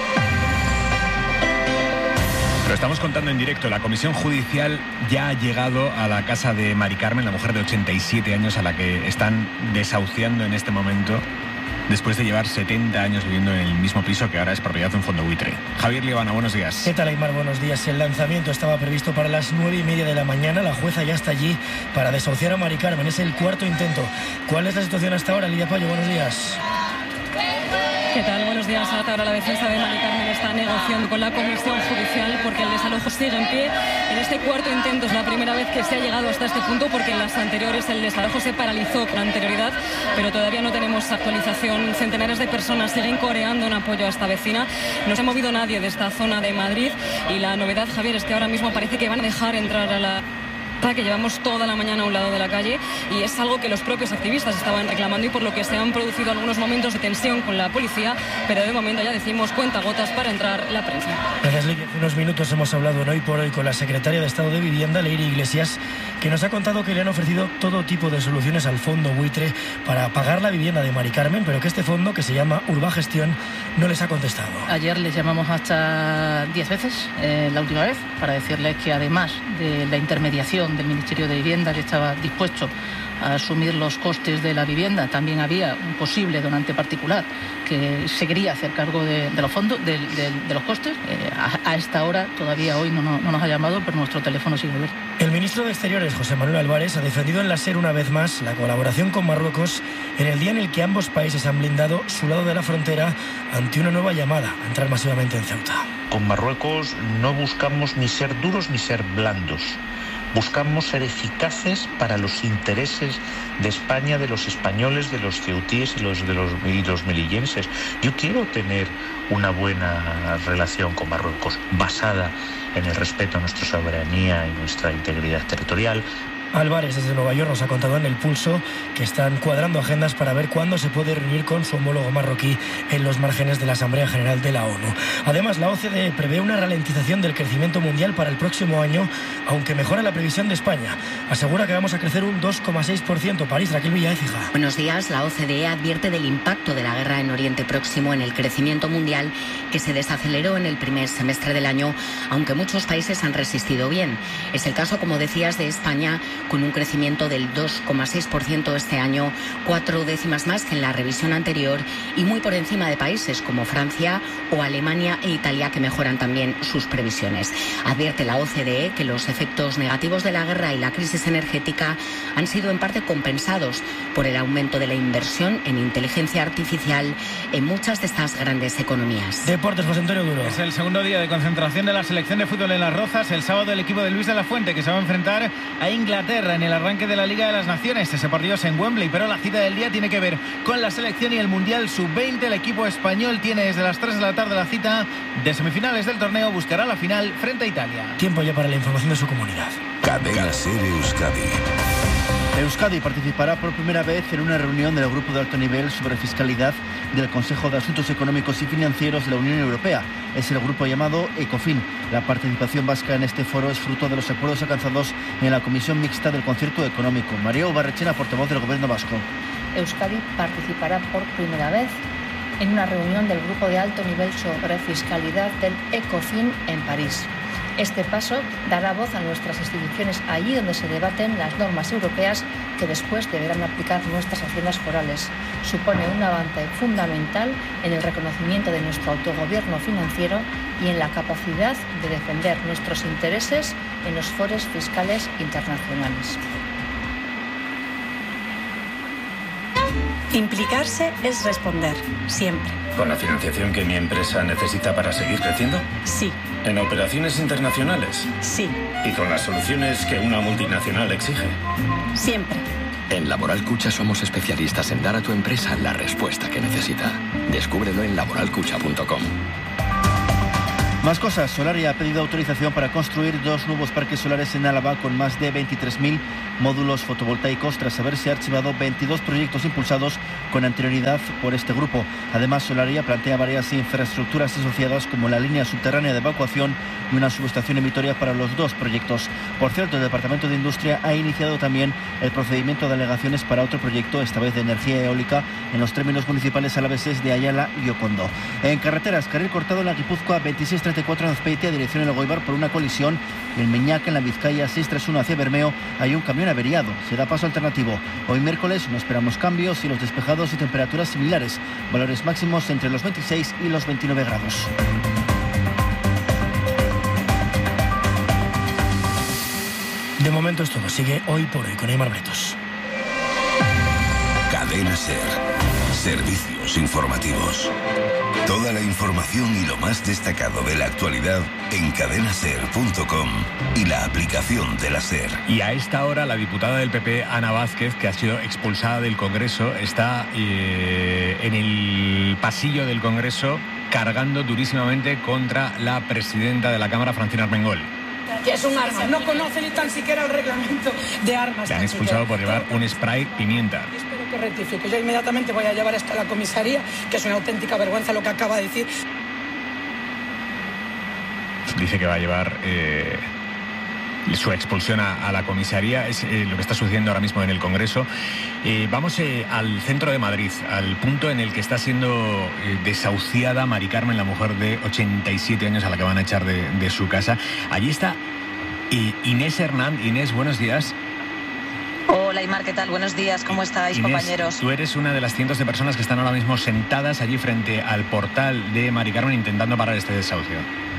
Lo estamos contando en directo. La comisión judicial ya ha llegado a la casa de Mari Carmen, la mujer de ochenta y siete años a la que están desahuciando en este momento después de llevar setenta años viviendo en el mismo piso que ahora es propiedad de un fondo buitre. Javier Líbano, buenos días. ¿Qué tal, Aymar? Buenos días. El lanzamiento estaba previsto para las nueve y media de la mañana. La jueza ya está allí para desahuciar a Mari Carmen. Es el cuarto intento. ¿Cuál es la situación hasta ahora, Lidia Payo? Buenos días. ¿Qué tal? Buenos días. Hasta ahora la defensa de Mari Carmen está negociando con la comisión judicial porque el desalojo sigue en pie. En este cuarto intento es la primera vez que se ha llegado hasta este punto porque en las anteriores el desalojo se paralizó con anterioridad, pero todavía no tenemos actualización. Centenares de personas siguen coreando en apoyo a esta vecina. No se ha movido nadie de esta zona de Madrid y la novedad, Javier, es que ahora mismo parece que van a dejar entrar a la... que llevamos toda la mañana a un lado de la calle y es algo que los propios activistas estaban reclamando y por lo que se han producido algunos momentos de tensión con la policía, pero de momento ya decimos cuentagotas para entrar la prensa. Gracias, Lidia. Hace unos minutos hemos hablado en Hoy por Hoy con la secretaria de Estado de Vivienda, Leire Iglesias, que nos ha contado que le han ofrecido todo tipo de soluciones al fondo buitre para pagar la vivienda de Mari Carmen, pero que este fondo, que se llama Urbagestión, no les ha contestado. Ayer les llamamos hasta diez veces, eh, la última vez, para decirles que además de la intermediación del Ministerio de Vivienda, que estaba dispuesto a asumir los costes de la vivienda, también había un posible donante particular que se quería hacer cargo de, de los fondos, de, de, de los costes. Eh, a, a esta hora, todavía hoy no, no, no nos ha llamado, pero nuestro teléfono sigue abierto. El ministro de Exteriores, José Manuel Álvarez, ha defendido en la SER una vez más la colaboración con Marruecos en el día en el que ambos países han blindado su lado de la frontera ante una nueva llamada a entrar masivamente en Ceuta. Con Marruecos no buscamos ni ser duros ni ser blandos. Buscamos ser eficaces para los intereses de España, de los españoles, de los ceutíes y los, de los, y los melillenses. Yo quiero tener una buena relación con Marruecos basada en el respeto a nuestra soberanía y nuestra integridad territorial. Álvarez desde Nueva York nos ha contado en El Pulso que están cuadrando agendas para ver cuándo se puede reunir con su homólogo marroquí en los márgenes de la Asamblea General de la ONU. Además, la O C D E prevé una ralentización del crecimiento mundial para el próximo año, aunque mejora la previsión de España. Asegura que vamos a crecer un dos coma seis por ciento. París, Raquel Villaécija. Buenos días. La O C D E advierte del impacto de la guerra en Oriente Próximo en el crecimiento mundial, que se desaceleró en el primer semestre del año, aunque muchos países han resistido bien. Es el caso, como decías, de España, con un crecimiento del dos coma seis por ciento este año, cuatro décimas más que en la revisión anterior y muy por encima de países como Francia o Alemania e Italia, que mejoran también sus previsiones. Advierte la O C D E que los efectos negativos de la guerra y la crisis energética han sido en parte compensados por el aumento de la inversión en inteligencia artificial en muchas de estas grandes economías. Deportes, José Antonio Duro. Es el segundo día de concentración de la selección de fútbol en Las Rozas. El sábado el equipo de Luis de la Fuente, que se va a enfrentar a Inglaterra en el arranque de la Liga de las Naciones. Ese partido es en Wembley, pero la cita del día tiene que ver con la selección y el Mundial sub veinte. El equipo español tiene desde las tres de la tarde la cita de semifinales del torneo. Buscará la final frente a Italia. Tiempo ya para la información de su comunidad. Cadena SER Euskadi. Euskadi participará por primera vez en una reunión del Grupo de Alto Nivel sobre Fiscalidad del Consejo de Asuntos Económicos y Financieros de la Unión Europea. Es el grupo llamado ECOFIN. La participación vasca en este foro es fruto de los acuerdos alcanzados en la Comisión Mixta del Concierto Económico. María Ubarrechena, portavoz del Gobierno vasco. Euskadi participará por primera vez en una reunión del Grupo de Alto Nivel sobre Fiscalidad del ECOFIN en París. Este paso dará voz a nuestras instituciones allí donde se debaten las normas europeas que después deberán aplicar nuestras haciendas forales. Supone un avance fundamental en el reconocimiento de nuestro autogobierno financiero y en la capacidad de defender nuestros intereses en los foros fiscales internacionales. Implicarse es responder, siempre. ¿Con la financiación que mi empresa necesita para seguir creciendo? Sí. ¿En operaciones internacionales? Sí. ¿Y con las soluciones que una multinacional exige? Siempre. En Laboral Cucha somos especialistas en dar a tu empresa la respuesta que necesita. Descúbrelo en laboral cucha punto com. Más cosas. Solaria ha pedido autorización para construir dos nuevos parques solares en Álava con más de veintitrés mil módulos fotovoltaicos tras haberse archivado veintidós proyectos impulsados con anterioridad por este grupo. Además, Solaria plantea varias infraestructuras asociadas como la línea subterránea de evacuación y una subestación en Vitoria para los dos proyectos. Por cierto, el Departamento de Industria ha iniciado también el procedimiento de alegaciones para otro proyecto, esta vez de energía eólica, en los términos municipales alaveses de Ayala y Ocondo. En carreteras, carril cortado en la Guipúzcoa veintiséis treinta y cuatro en Azpeitia, dirección Elgoibar, por una colisión. Y en Meñaca, en la Vizcaya seiscientos treinta y uno hacia Bermeo, hay un camión averiado. Se da paso alternativo. Hoy miércoles no esperamos cambios, cielos despejados y temperaturas similares. Valores máximos entre los veintiséis y los veintinueve grados. De momento es todo. Sigue Hoy por Hoy con Aymar Bretos. Cadena SER. Servicios informativos. Toda la información y lo más destacado de la actualidad en cadena ser punto com y la aplicación de la SER. Y a esta hora la diputada del P P, Ana Vázquez, que ha sido expulsada del Congreso, está eh, en el pasillo del Congreso cargando durísimamente contra la presidenta de la Cámara, Francina Armengol. que es un arma. No conoce ni tan siquiera el reglamento de armas. Le han expulsado por llevar un spray pimienta. Espero que rectifique. Yo inmediatamente voy a llevar esto a la comisaría, que es una auténtica vergüenza lo que acaba de decir. Dice que va a llevar eh, su expulsión a, a la comisaría. Es eh, lo que está sucediendo ahora mismo en el Congreso. Eh, vamos eh, al centro de Madrid, al punto en el que está siendo eh, desahuciada Mari Carmen, la mujer de ochenta y siete años a la que van a echar de, de su casa. Allí está eh, Inés Hernán. Inés, buenos días. Hola, Aimar, ¿qué tal? Buenos días, ¿cómo estáis, Inés, compañeros? Tú eres una de las cientos de personas que están ahora mismo sentadas allí frente al portal de Mari Carmen intentando parar este desahucio.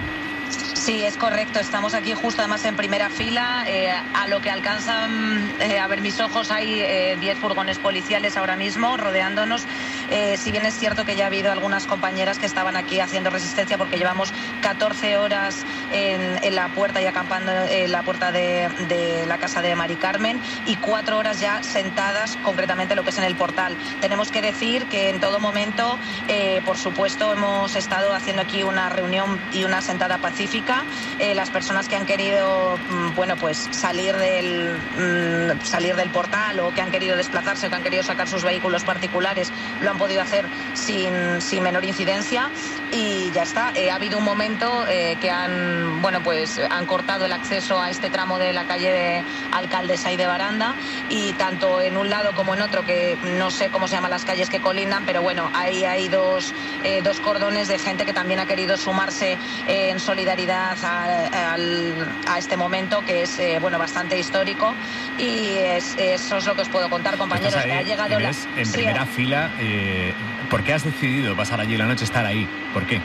Sí, es correcto. Estamos aquí justo además en primera fila. Eh, a lo que alcanzan eh, a ver mis ojos hay eh, diez furgones policiales ahora mismo rodeándonos. Eh, si bien es cierto que ya ha habido algunas compañeras que estaban aquí haciendo resistencia porque llevamos catorce horas en, en la puerta y acampando en la puerta de, de la casa de Mari Carmen y cuatro horas ya sentadas concretamente lo que es en el portal. Tenemos que decir que en todo momento, eh, por supuesto, hemos estado haciendo aquí una reunión y una sentada pacífica. Eh, las personas que han querido mm, bueno pues salir del mm, salir del portal o que han querido desplazarse o que han querido sacar sus vehículos particulares lo han podido hacer sin, sin menor incidencia y ya está. Eh, ha habido un momento eh, que han bueno pues han cortado el acceso a este tramo de la calle de Alcaldesa y de Baranda y tanto en un lado como en otro, que no sé cómo se llaman las calles que colindan, pero bueno, ahí hay dos, eh, dos cordones de gente que también ha querido sumarse eh, en solidaridad A, a, a este momento que es eh, bueno bastante histórico y es, eso es lo que os puedo contar, compañeros. Ahí, ha llegado Inés, la... en sí, primera fila. Eh, ¿por qué has decidido pasar allí la noche, estar ahí? ¿Por qué?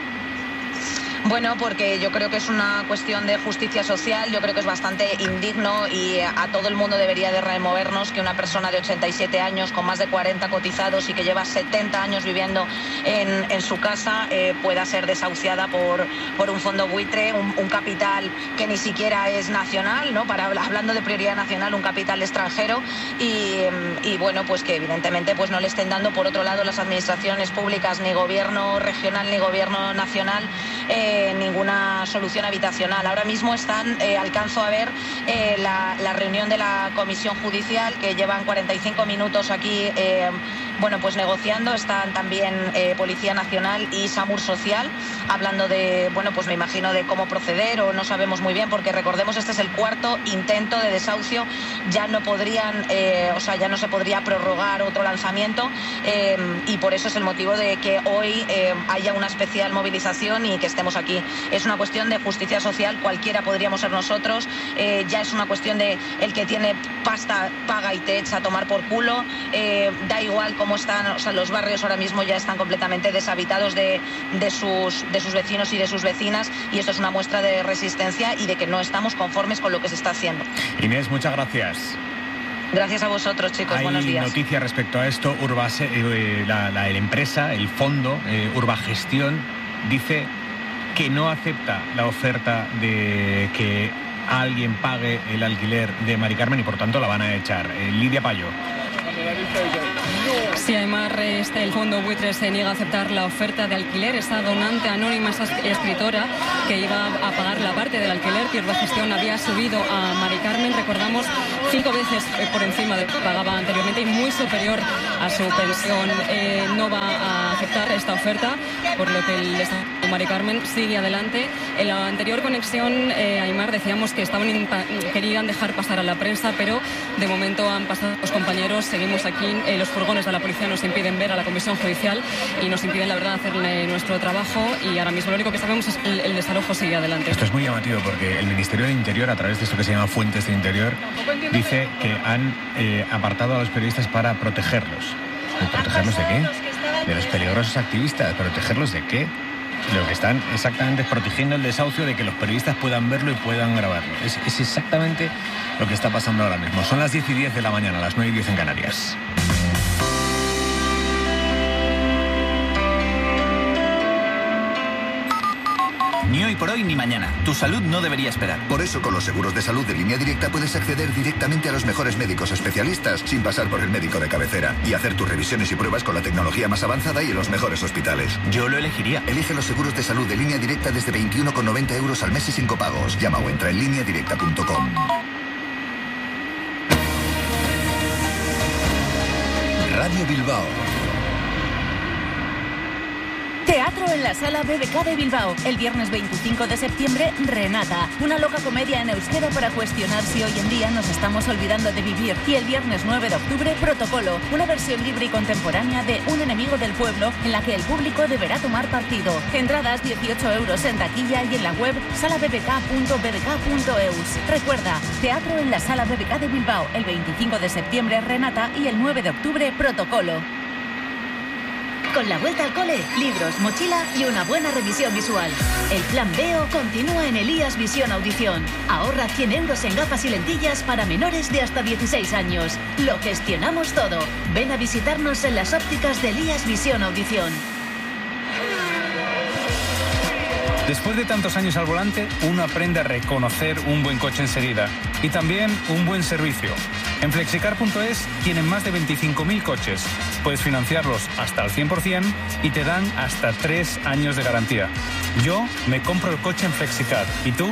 Bueno, porque yo creo que es una cuestión de justicia social, yo creo que es bastante indigno y a todo el mundo debería de removernos que una persona de ochenta y siete años con más de cuarenta cotizados y que lleva setenta años viviendo en, en su casa eh, pueda ser desahuciada por, por un fondo buitre, un, un capital que ni siquiera es nacional, ¿no? Para, hablando de prioridad nacional, un capital extranjero y, y bueno, pues que evidentemente pues no le estén dando por otro lado las administraciones públicas, ni gobierno regional ni gobierno nacional, eh, ninguna solución habitacional. Ahora mismo están, eh, alcanzo a ver eh, la, la reunión de la comisión judicial que llevan cuarenta y cinco minutos aquí eh, bueno pues negociando. Están también eh, Policía Nacional y SAMUR Social hablando de, bueno pues me imagino de cómo proceder o no sabemos muy bien porque recordemos este es el cuarto intento de desahucio, ya no podrían, eh, o sea ya no se podría prorrogar otro lanzamiento eh, y por eso es el motivo de que hoy eh, haya una especial movilización y que estemos aquí. Es una cuestión de justicia social, cualquiera podríamos ser nosotros, eh, ya es una cuestión de el que tiene pasta paga y te echa a tomar por culo, eh, da igual cómo están, o sea, los barrios ahora mismo ya están completamente deshabitados de, de, sus, de sus vecinos y de sus vecinas y esto es una muestra de resistencia y de que no estamos conformes con lo que se está haciendo. Inés, muchas gracias. Gracias a vosotros, chicos. Hay buenos días. Hay noticias respecto a esto. Urbase, eh, la, la, la empresa, el fondo, eh, Urbagestión, dice que no acepta la oferta de que alguien pague el alquiler de Mari Carmen y por tanto la van a echar. Eh, Lidia Payo. Sí, Aimar, este, el fondo buitre se niega a aceptar la oferta de alquiler. Esa donante anónima, esa escritora que iba a pagar la parte del alquiler que Urbagestión había subido a Mari Carmen, recordamos, cinco veces por encima de lo que pagaba anteriormente y muy superior a su pensión. Eh, no va a aceptar esta oferta, por lo que el Estado de Mari Carmen sigue adelante. En la anterior conexión, eh, Aimar, decíamos que estaban querían dejar pasar a la prensa, pero de momento han pasado los compañeros, seguimos aquí, eh, los furgones de la policía nos impiden ver a la comisión judicial y nos impiden, la verdad, hacer nuestro trabajo y ahora mismo lo único que sabemos es que el, el desalojo sigue adelante. Esto es muy llamativo porque el Ministerio del Interior, a través de esto que se llama Fuentes de Interior, dice que han eh, apartado a los periodistas para protegerlos. ¿Protegerlos de qué? De los peligrosos activistas. ¿Protegerlos de qué? Lo que están exactamente es protegiendo el desahucio de que los periodistas puedan verlo y puedan grabarlo. Es, es exactamente lo que está pasando ahora mismo. Son las diez y diez de la mañana, las nueve y diez en Canarias. Ni hoy por hoy ni mañana. Tu salud no debería esperar. Por eso, con los seguros de salud de Línea Directa puedes acceder directamente a los mejores médicos especialistas sin pasar por el médico de cabecera y hacer tus revisiones y pruebas con la tecnología más avanzada y en los mejores hospitales. Yo lo elegiría. Elige los seguros de salud de Línea Directa desde veintiuno con noventa euros al mes y sin copagos. Llama o entra en línea directa punto com. Radio Bilbao. Teatro en la Sala B B K de Bilbao. El viernes veinticinco de septiembre, Renata. Una loca comedia en euskera para cuestionar si hoy en día nos estamos olvidando de vivir. Y el viernes nueve de octubre, Protocolo. Una versión libre y contemporánea de Un enemigo del pueblo, en la que el público deberá tomar partido. Entradas dieciocho euros en taquilla y en la web sala b b k punto b b k punto e u s. Recuerda, Teatro en la Sala B B K de Bilbao. El veinticinco de septiembre, Renata. Y el nueve de octubre, Protocolo. Con la vuelta al cole, libros, mochila y una buena revisión visual. El plan Veo continúa en Elías Visión Audición. Ahorra cien euros en gafas y lentillas para menores de hasta dieciséis años. Lo gestionamos todo. Ven a visitarnos en las ópticas de Elías Visión Audición. Después de tantos años al volante, uno aprende a reconocer un buen coche enseguida y también un buen servicio. En flexicar punto es tienen más de veinticinco mil coches. Puedes financiarlos hasta al cien por ciento y te dan hasta tres años de garantía. Yo me compro el coche en Flexicar. ¿Y tú?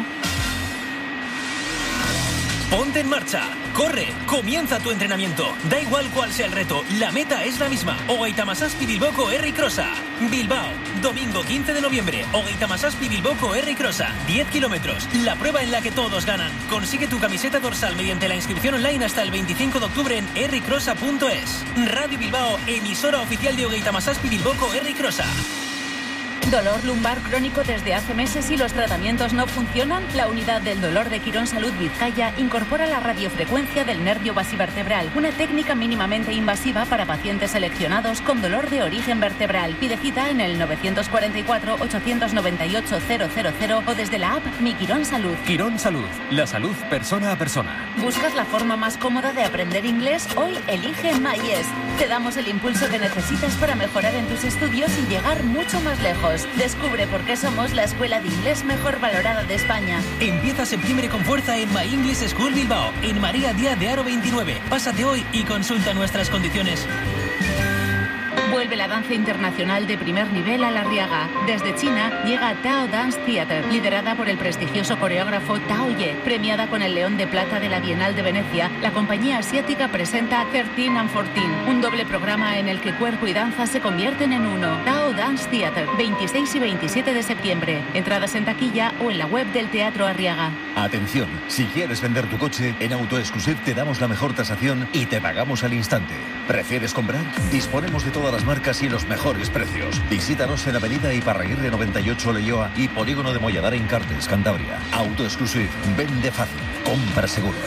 Ponte en marcha, corre, comienza tu entrenamiento. Da igual cuál sea el reto, la meta es la misma. Hogeita Hamazazpi Bilboko Herri Crossa. Bilbao, domingo quince de noviembre. Hogeita Hamazazpi Bilboko Herri Crossa. diez kilómetros, la prueba en la que todos ganan. Consigue tu camiseta dorsal mediante la inscripción online hasta el veinticinco de octubre en herri crossa punto es. Radio Bilbao, emisora oficial de Hogeita Hamazazpi Bilboko Herri Crossa. ¿Dolor lumbar crónico desde hace meses y los tratamientos no funcionan? La unidad del dolor de Quirón Salud Vizcaya incorpora la radiofrecuencia del nervio basivertebral, una técnica mínimamente invasiva para pacientes seleccionados con dolor de origen vertebral. Pide cita en el nueve cuatro cuatro, ocho nueve ocho, cero cero cero o desde la app Mi Quirón Salud. Quirón Salud, la salud persona a persona. ¿Buscas la forma más cómoda de aprender inglés? Hoy elige MyES. Te damos el impulso que necesitas para mejorar en tus estudios y llegar mucho más lejos. Descubre por qué somos la escuela de inglés mejor valorada de España. Empieza septiembre con fuerza en My English School Bilbao, en María Díaz de Haro veintinueve. Pásate hoy y consulta nuestras condiciones. Vuelve la danza internacional de primer nivel a La Riaga. Desde China llega Tao Dance Theater, liderada por el prestigioso coreógrafo Tao Ye. Premiada con el León de Plata de la Bienal de Venecia, la compañía asiática presenta trece and catorce, un doble programa en el que cuerpo y danza se convierten en uno. Tao Dance Theater, veintiséis y veintisiete de septiembre. Entradas en taquilla o en la web del Teatro Arriaga. Atención, si quieres vender tu coche, en AutoExclusive te damos la mejor tasación y te pagamos al instante. ¿Prefieres comprar? Disponemos de todas las marcas y los mejores precios. Visítanos en Avenida Iparraguirre noventa y ocho Leioa y Polígono de Molladara en Cartes, Cantabria. AutoExclusive, vende fácil, compra seguro.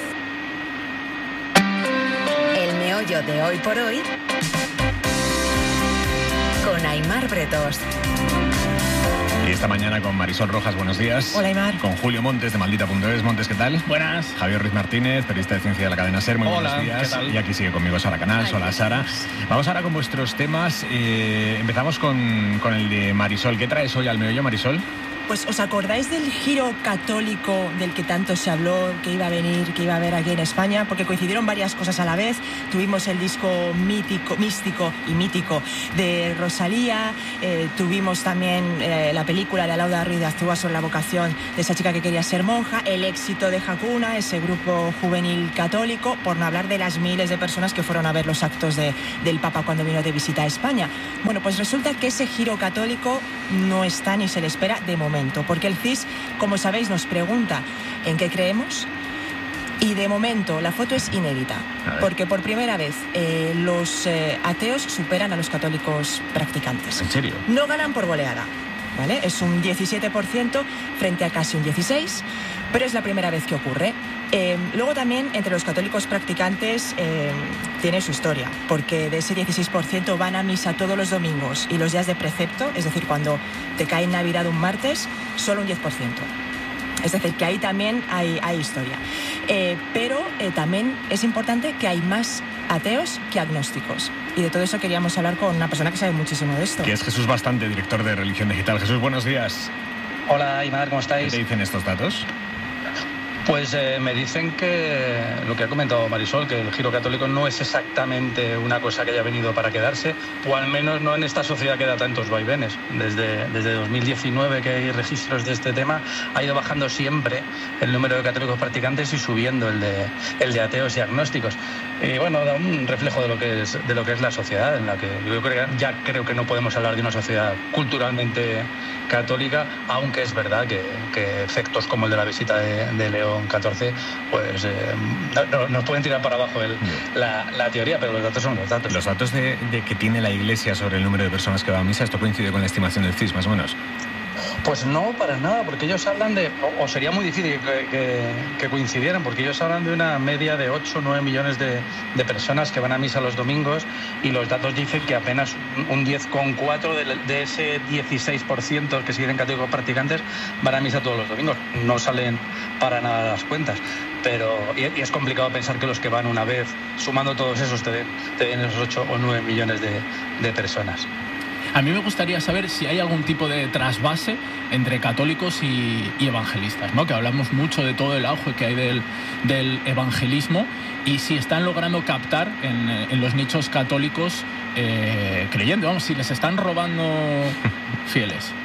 El meollo de hoy por hoy con Aimar Bretos. Y esta mañana con Marisol Rojas, buenos días. Hola, Aimar. Con Julio Montes de Maldita punto es. Montes, ¿qué tal? Buenas. Javier Ruiz Martínez, periodista de ciencia de la cadena SER, muy Hola, buenos días. ¿qué tal? Y aquí sigue conmigo Sara Canals. Hola, Sara. Vamos ahora con vuestros temas. Eh, empezamos con, con el de Marisol. ¿Qué traes hoy al meollo, Marisol? Pues, ¿os acordáis del giro católico del que tanto se habló, que iba a venir, que iba a haber aquí en España? Porque coincidieron varias cosas a la vez. Tuvimos el disco mítico, místico y mítico de Rosalía. Eh, tuvimos también eh, la película de Alauda Ruiz de Azúa sobre la vocación de esa chica que quería ser monja. El éxito de Hakuna, ese grupo juvenil católico. Por no hablar de las miles de personas que fueron a ver los actos de, del Papa cuando vino de visita a España. Bueno, pues resulta que ese giro católico no está ni se le espera de momento. Porque el C I S, como sabéis, nos pregunta en qué creemos y de momento la foto es inédita, porque por primera vez eh, los eh, ateos superan a los católicos practicantes. ¿En serio? No ganan por goleada, ¿vale? Es un diecisiete por ciento frente a casi un dieciséis por ciento, pero es la primera vez que ocurre. Eh, luego también entre los católicos practicantes eh, tiene su historia, porque de ese dieciséis por ciento van a misa todos los domingos y los días de precepto, es decir, cuando te cae en Navidad un martes, solo un diez por ciento. Es decir, que ahí también hay, hay historia. Eh, pero eh, también es importante que hay más ateos que agnósticos. Y de todo eso queríamos hablar con una persona que sabe muchísimo de esto. Que es Jesús Bastante, director de Religión Digital. Jesús, buenos días. Hola, Aymar, ¿cómo estáis? ¿Qué te dicen estos datos? Pues eh, me dicen que lo que ha comentado Marisol, que el giro católico no es exactamente una cosa que haya venido para quedarse, o al menos no en esta sociedad que da tantos vaivenes. Desde, desde dos mil diecinueve que hay registros de este tema, ha ido bajando siempre el número de católicos practicantes y subiendo el de, el de ateos y agnósticos. Y bueno, da un reflejo de lo que es, de lo que es la sociedad, en la que yo creo, ya creo que no podemos hablar de una sociedad culturalmente católica, aunque es verdad que, que efectos como el de la visita de, de León catorce, pues eh, no, no, nos pueden tirar para abajo el, la, la teoría, pero los datos son los datos. Los datos de, de que tiene la Iglesia sobre el número de personas que van a misa, ¿esto coincide con la estimación del C I S, más o menos? Pues no, para nada, porque ellos hablan de, o, o sería muy difícil que, que, que coincidieran, porque ellos hablan de una media de ocho o nueve millones de, de personas que van a misa los domingos, y los datos dicen que apenas un diez coma cuatro de, de ese dieciséis por ciento que siguen católicos practicantes van a misa todos los domingos. No salen para nada las cuentas, pero y, y es complicado pensar que los que van una vez, sumando todos esos, te den, te den esos ocho o nueve millones de, de personas. A mí me gustaría saber si hay algún tipo de trasvase entre católicos y, y evangelistas, ¿no? Que hablamos mucho de todo el auge que hay del, del evangelismo, y si están logrando captar en, en los nichos católicos eh, creyendo, vamos, si les están robando fieles.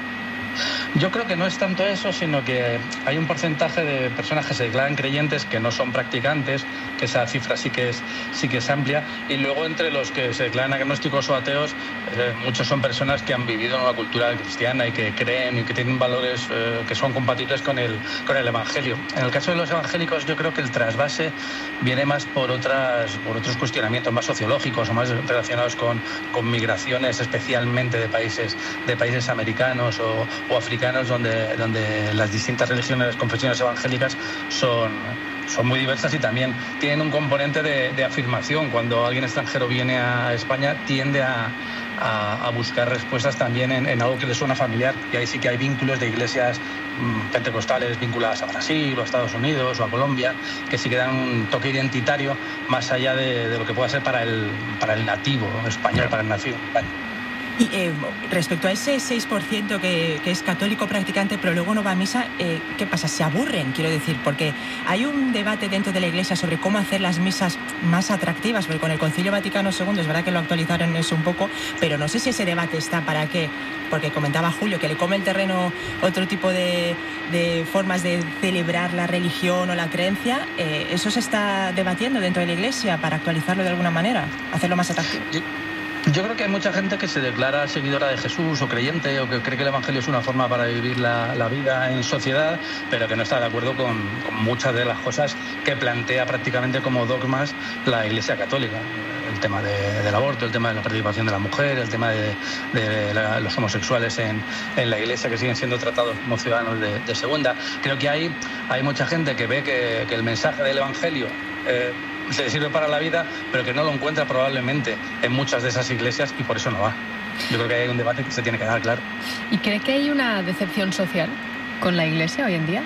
Yo creo que no es tanto eso, sino que hay un porcentaje de personas que se declaran creyentes que no son practicantes, que esa cifra sí que es, sí que es amplia, y luego entre los que se declaran agnósticos o ateos, eh, muchos son personas que han vivido en una cultura cristiana y que creen y que tienen valores eh, que son compatibles con el, con el Evangelio. En el caso de los evangélicos, yo creo que el trasvase viene más por, otras, por otros cuestionamientos más sociológicos o más relacionados con, con migraciones, especialmente de países, de países americanos o, o africanos, donde, donde las distintas religiones, las confesiones evangélicas son, son muy diversas y también tienen un componente de, de afirmación. Cuando alguien extranjero viene a España, tiende a, a, a buscar respuestas también en, en algo que le suena familiar, y ahí sí que hay vínculos de iglesias mmm, pentecostales vinculadas a Brasil o a Estados Unidos o a Colombia, que sí que dan un toque identitario más allá de, de lo que pueda ser para el, para el nativo español, para el nativo español. Y eh, respecto a ese seis por ciento que, que es católico practicante pero luego no va a misa, eh, ¿qué pasa? ¿Se aburren? Quiero decir, porque hay un debate dentro de la Iglesia sobre cómo hacer las misas más atractivas, porque con el Concilio Vaticano segundo es verdad que lo actualizaron eso un poco, pero no sé si ese debate está para qué, porque comentaba Julio que le come el terreno otro tipo de, de formas de celebrar la religión o la creencia. Eh, ¿eso se está debatiendo dentro de la Iglesia para actualizarlo de alguna manera, hacerlo más atractivo? Yo... Yo creo que hay mucha gente que se declara seguidora de Jesús o creyente, o que cree que el Evangelio es una forma para vivir la, la vida en sociedad, pero que no está de acuerdo con, con muchas de las cosas que plantea prácticamente como dogmas la Iglesia Católica. El tema de, del aborto, el tema de la participación de la mujer, el tema de, de la, los homosexuales en, en la Iglesia, que siguen siendo tratados como ciudadanos de, de segunda. Creo que hay, hay mucha gente que ve que, que el mensaje del Evangelio eh, se le sirve para la vida, pero que no lo encuentra probablemente en muchas de esas iglesias, y por eso no va. Yo creo que hay un debate que se tiene que dar, claro. ¿Y cree que hay una decepción social con la Iglesia hoy en día?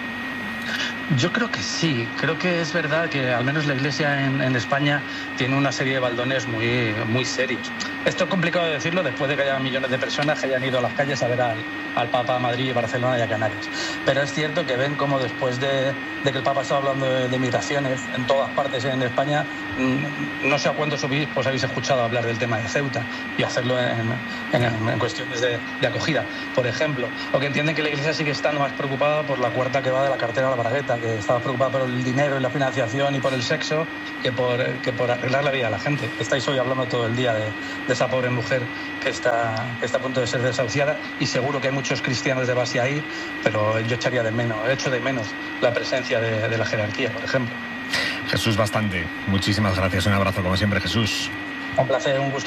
Yo creo que sí, creo que es verdad que al menos la Iglesia en, en España tiene una serie de baldones muy, muy serios. Esto es complicado de decirlo después de que haya millones de personas que hayan ido a las calles a ver al, al Papa a Madrid, Barcelona y a Canarias. Pero es cierto que ven como después de, de que el Papa estaba hablando de, de migraciones en todas partes en España, no sé a cuántos obispos habéis escuchado hablar del tema de Ceuta y hacerlo en, en, en cuestiones de, de acogida, por ejemplo. O que entienden que la Iglesia sigue estando más preocupada por la cuarta que va de la cartera a la bragueta, que estaba preocupada por el dinero y la financiación y por el sexo, que por, que por arreglar la vida a la gente. Estáis hoy hablando todo el día de, de esa pobre mujer que está, que está a punto de ser desahuciada, y seguro que hay muchos cristianos de base ahí, pero yo echaría de menos, echo de menos la presencia de, de la jerarquía, por ejemplo. Jesús Bastante, muchísimas gracias. Un abrazo como siempre, Jesús. Un placer, un gusto.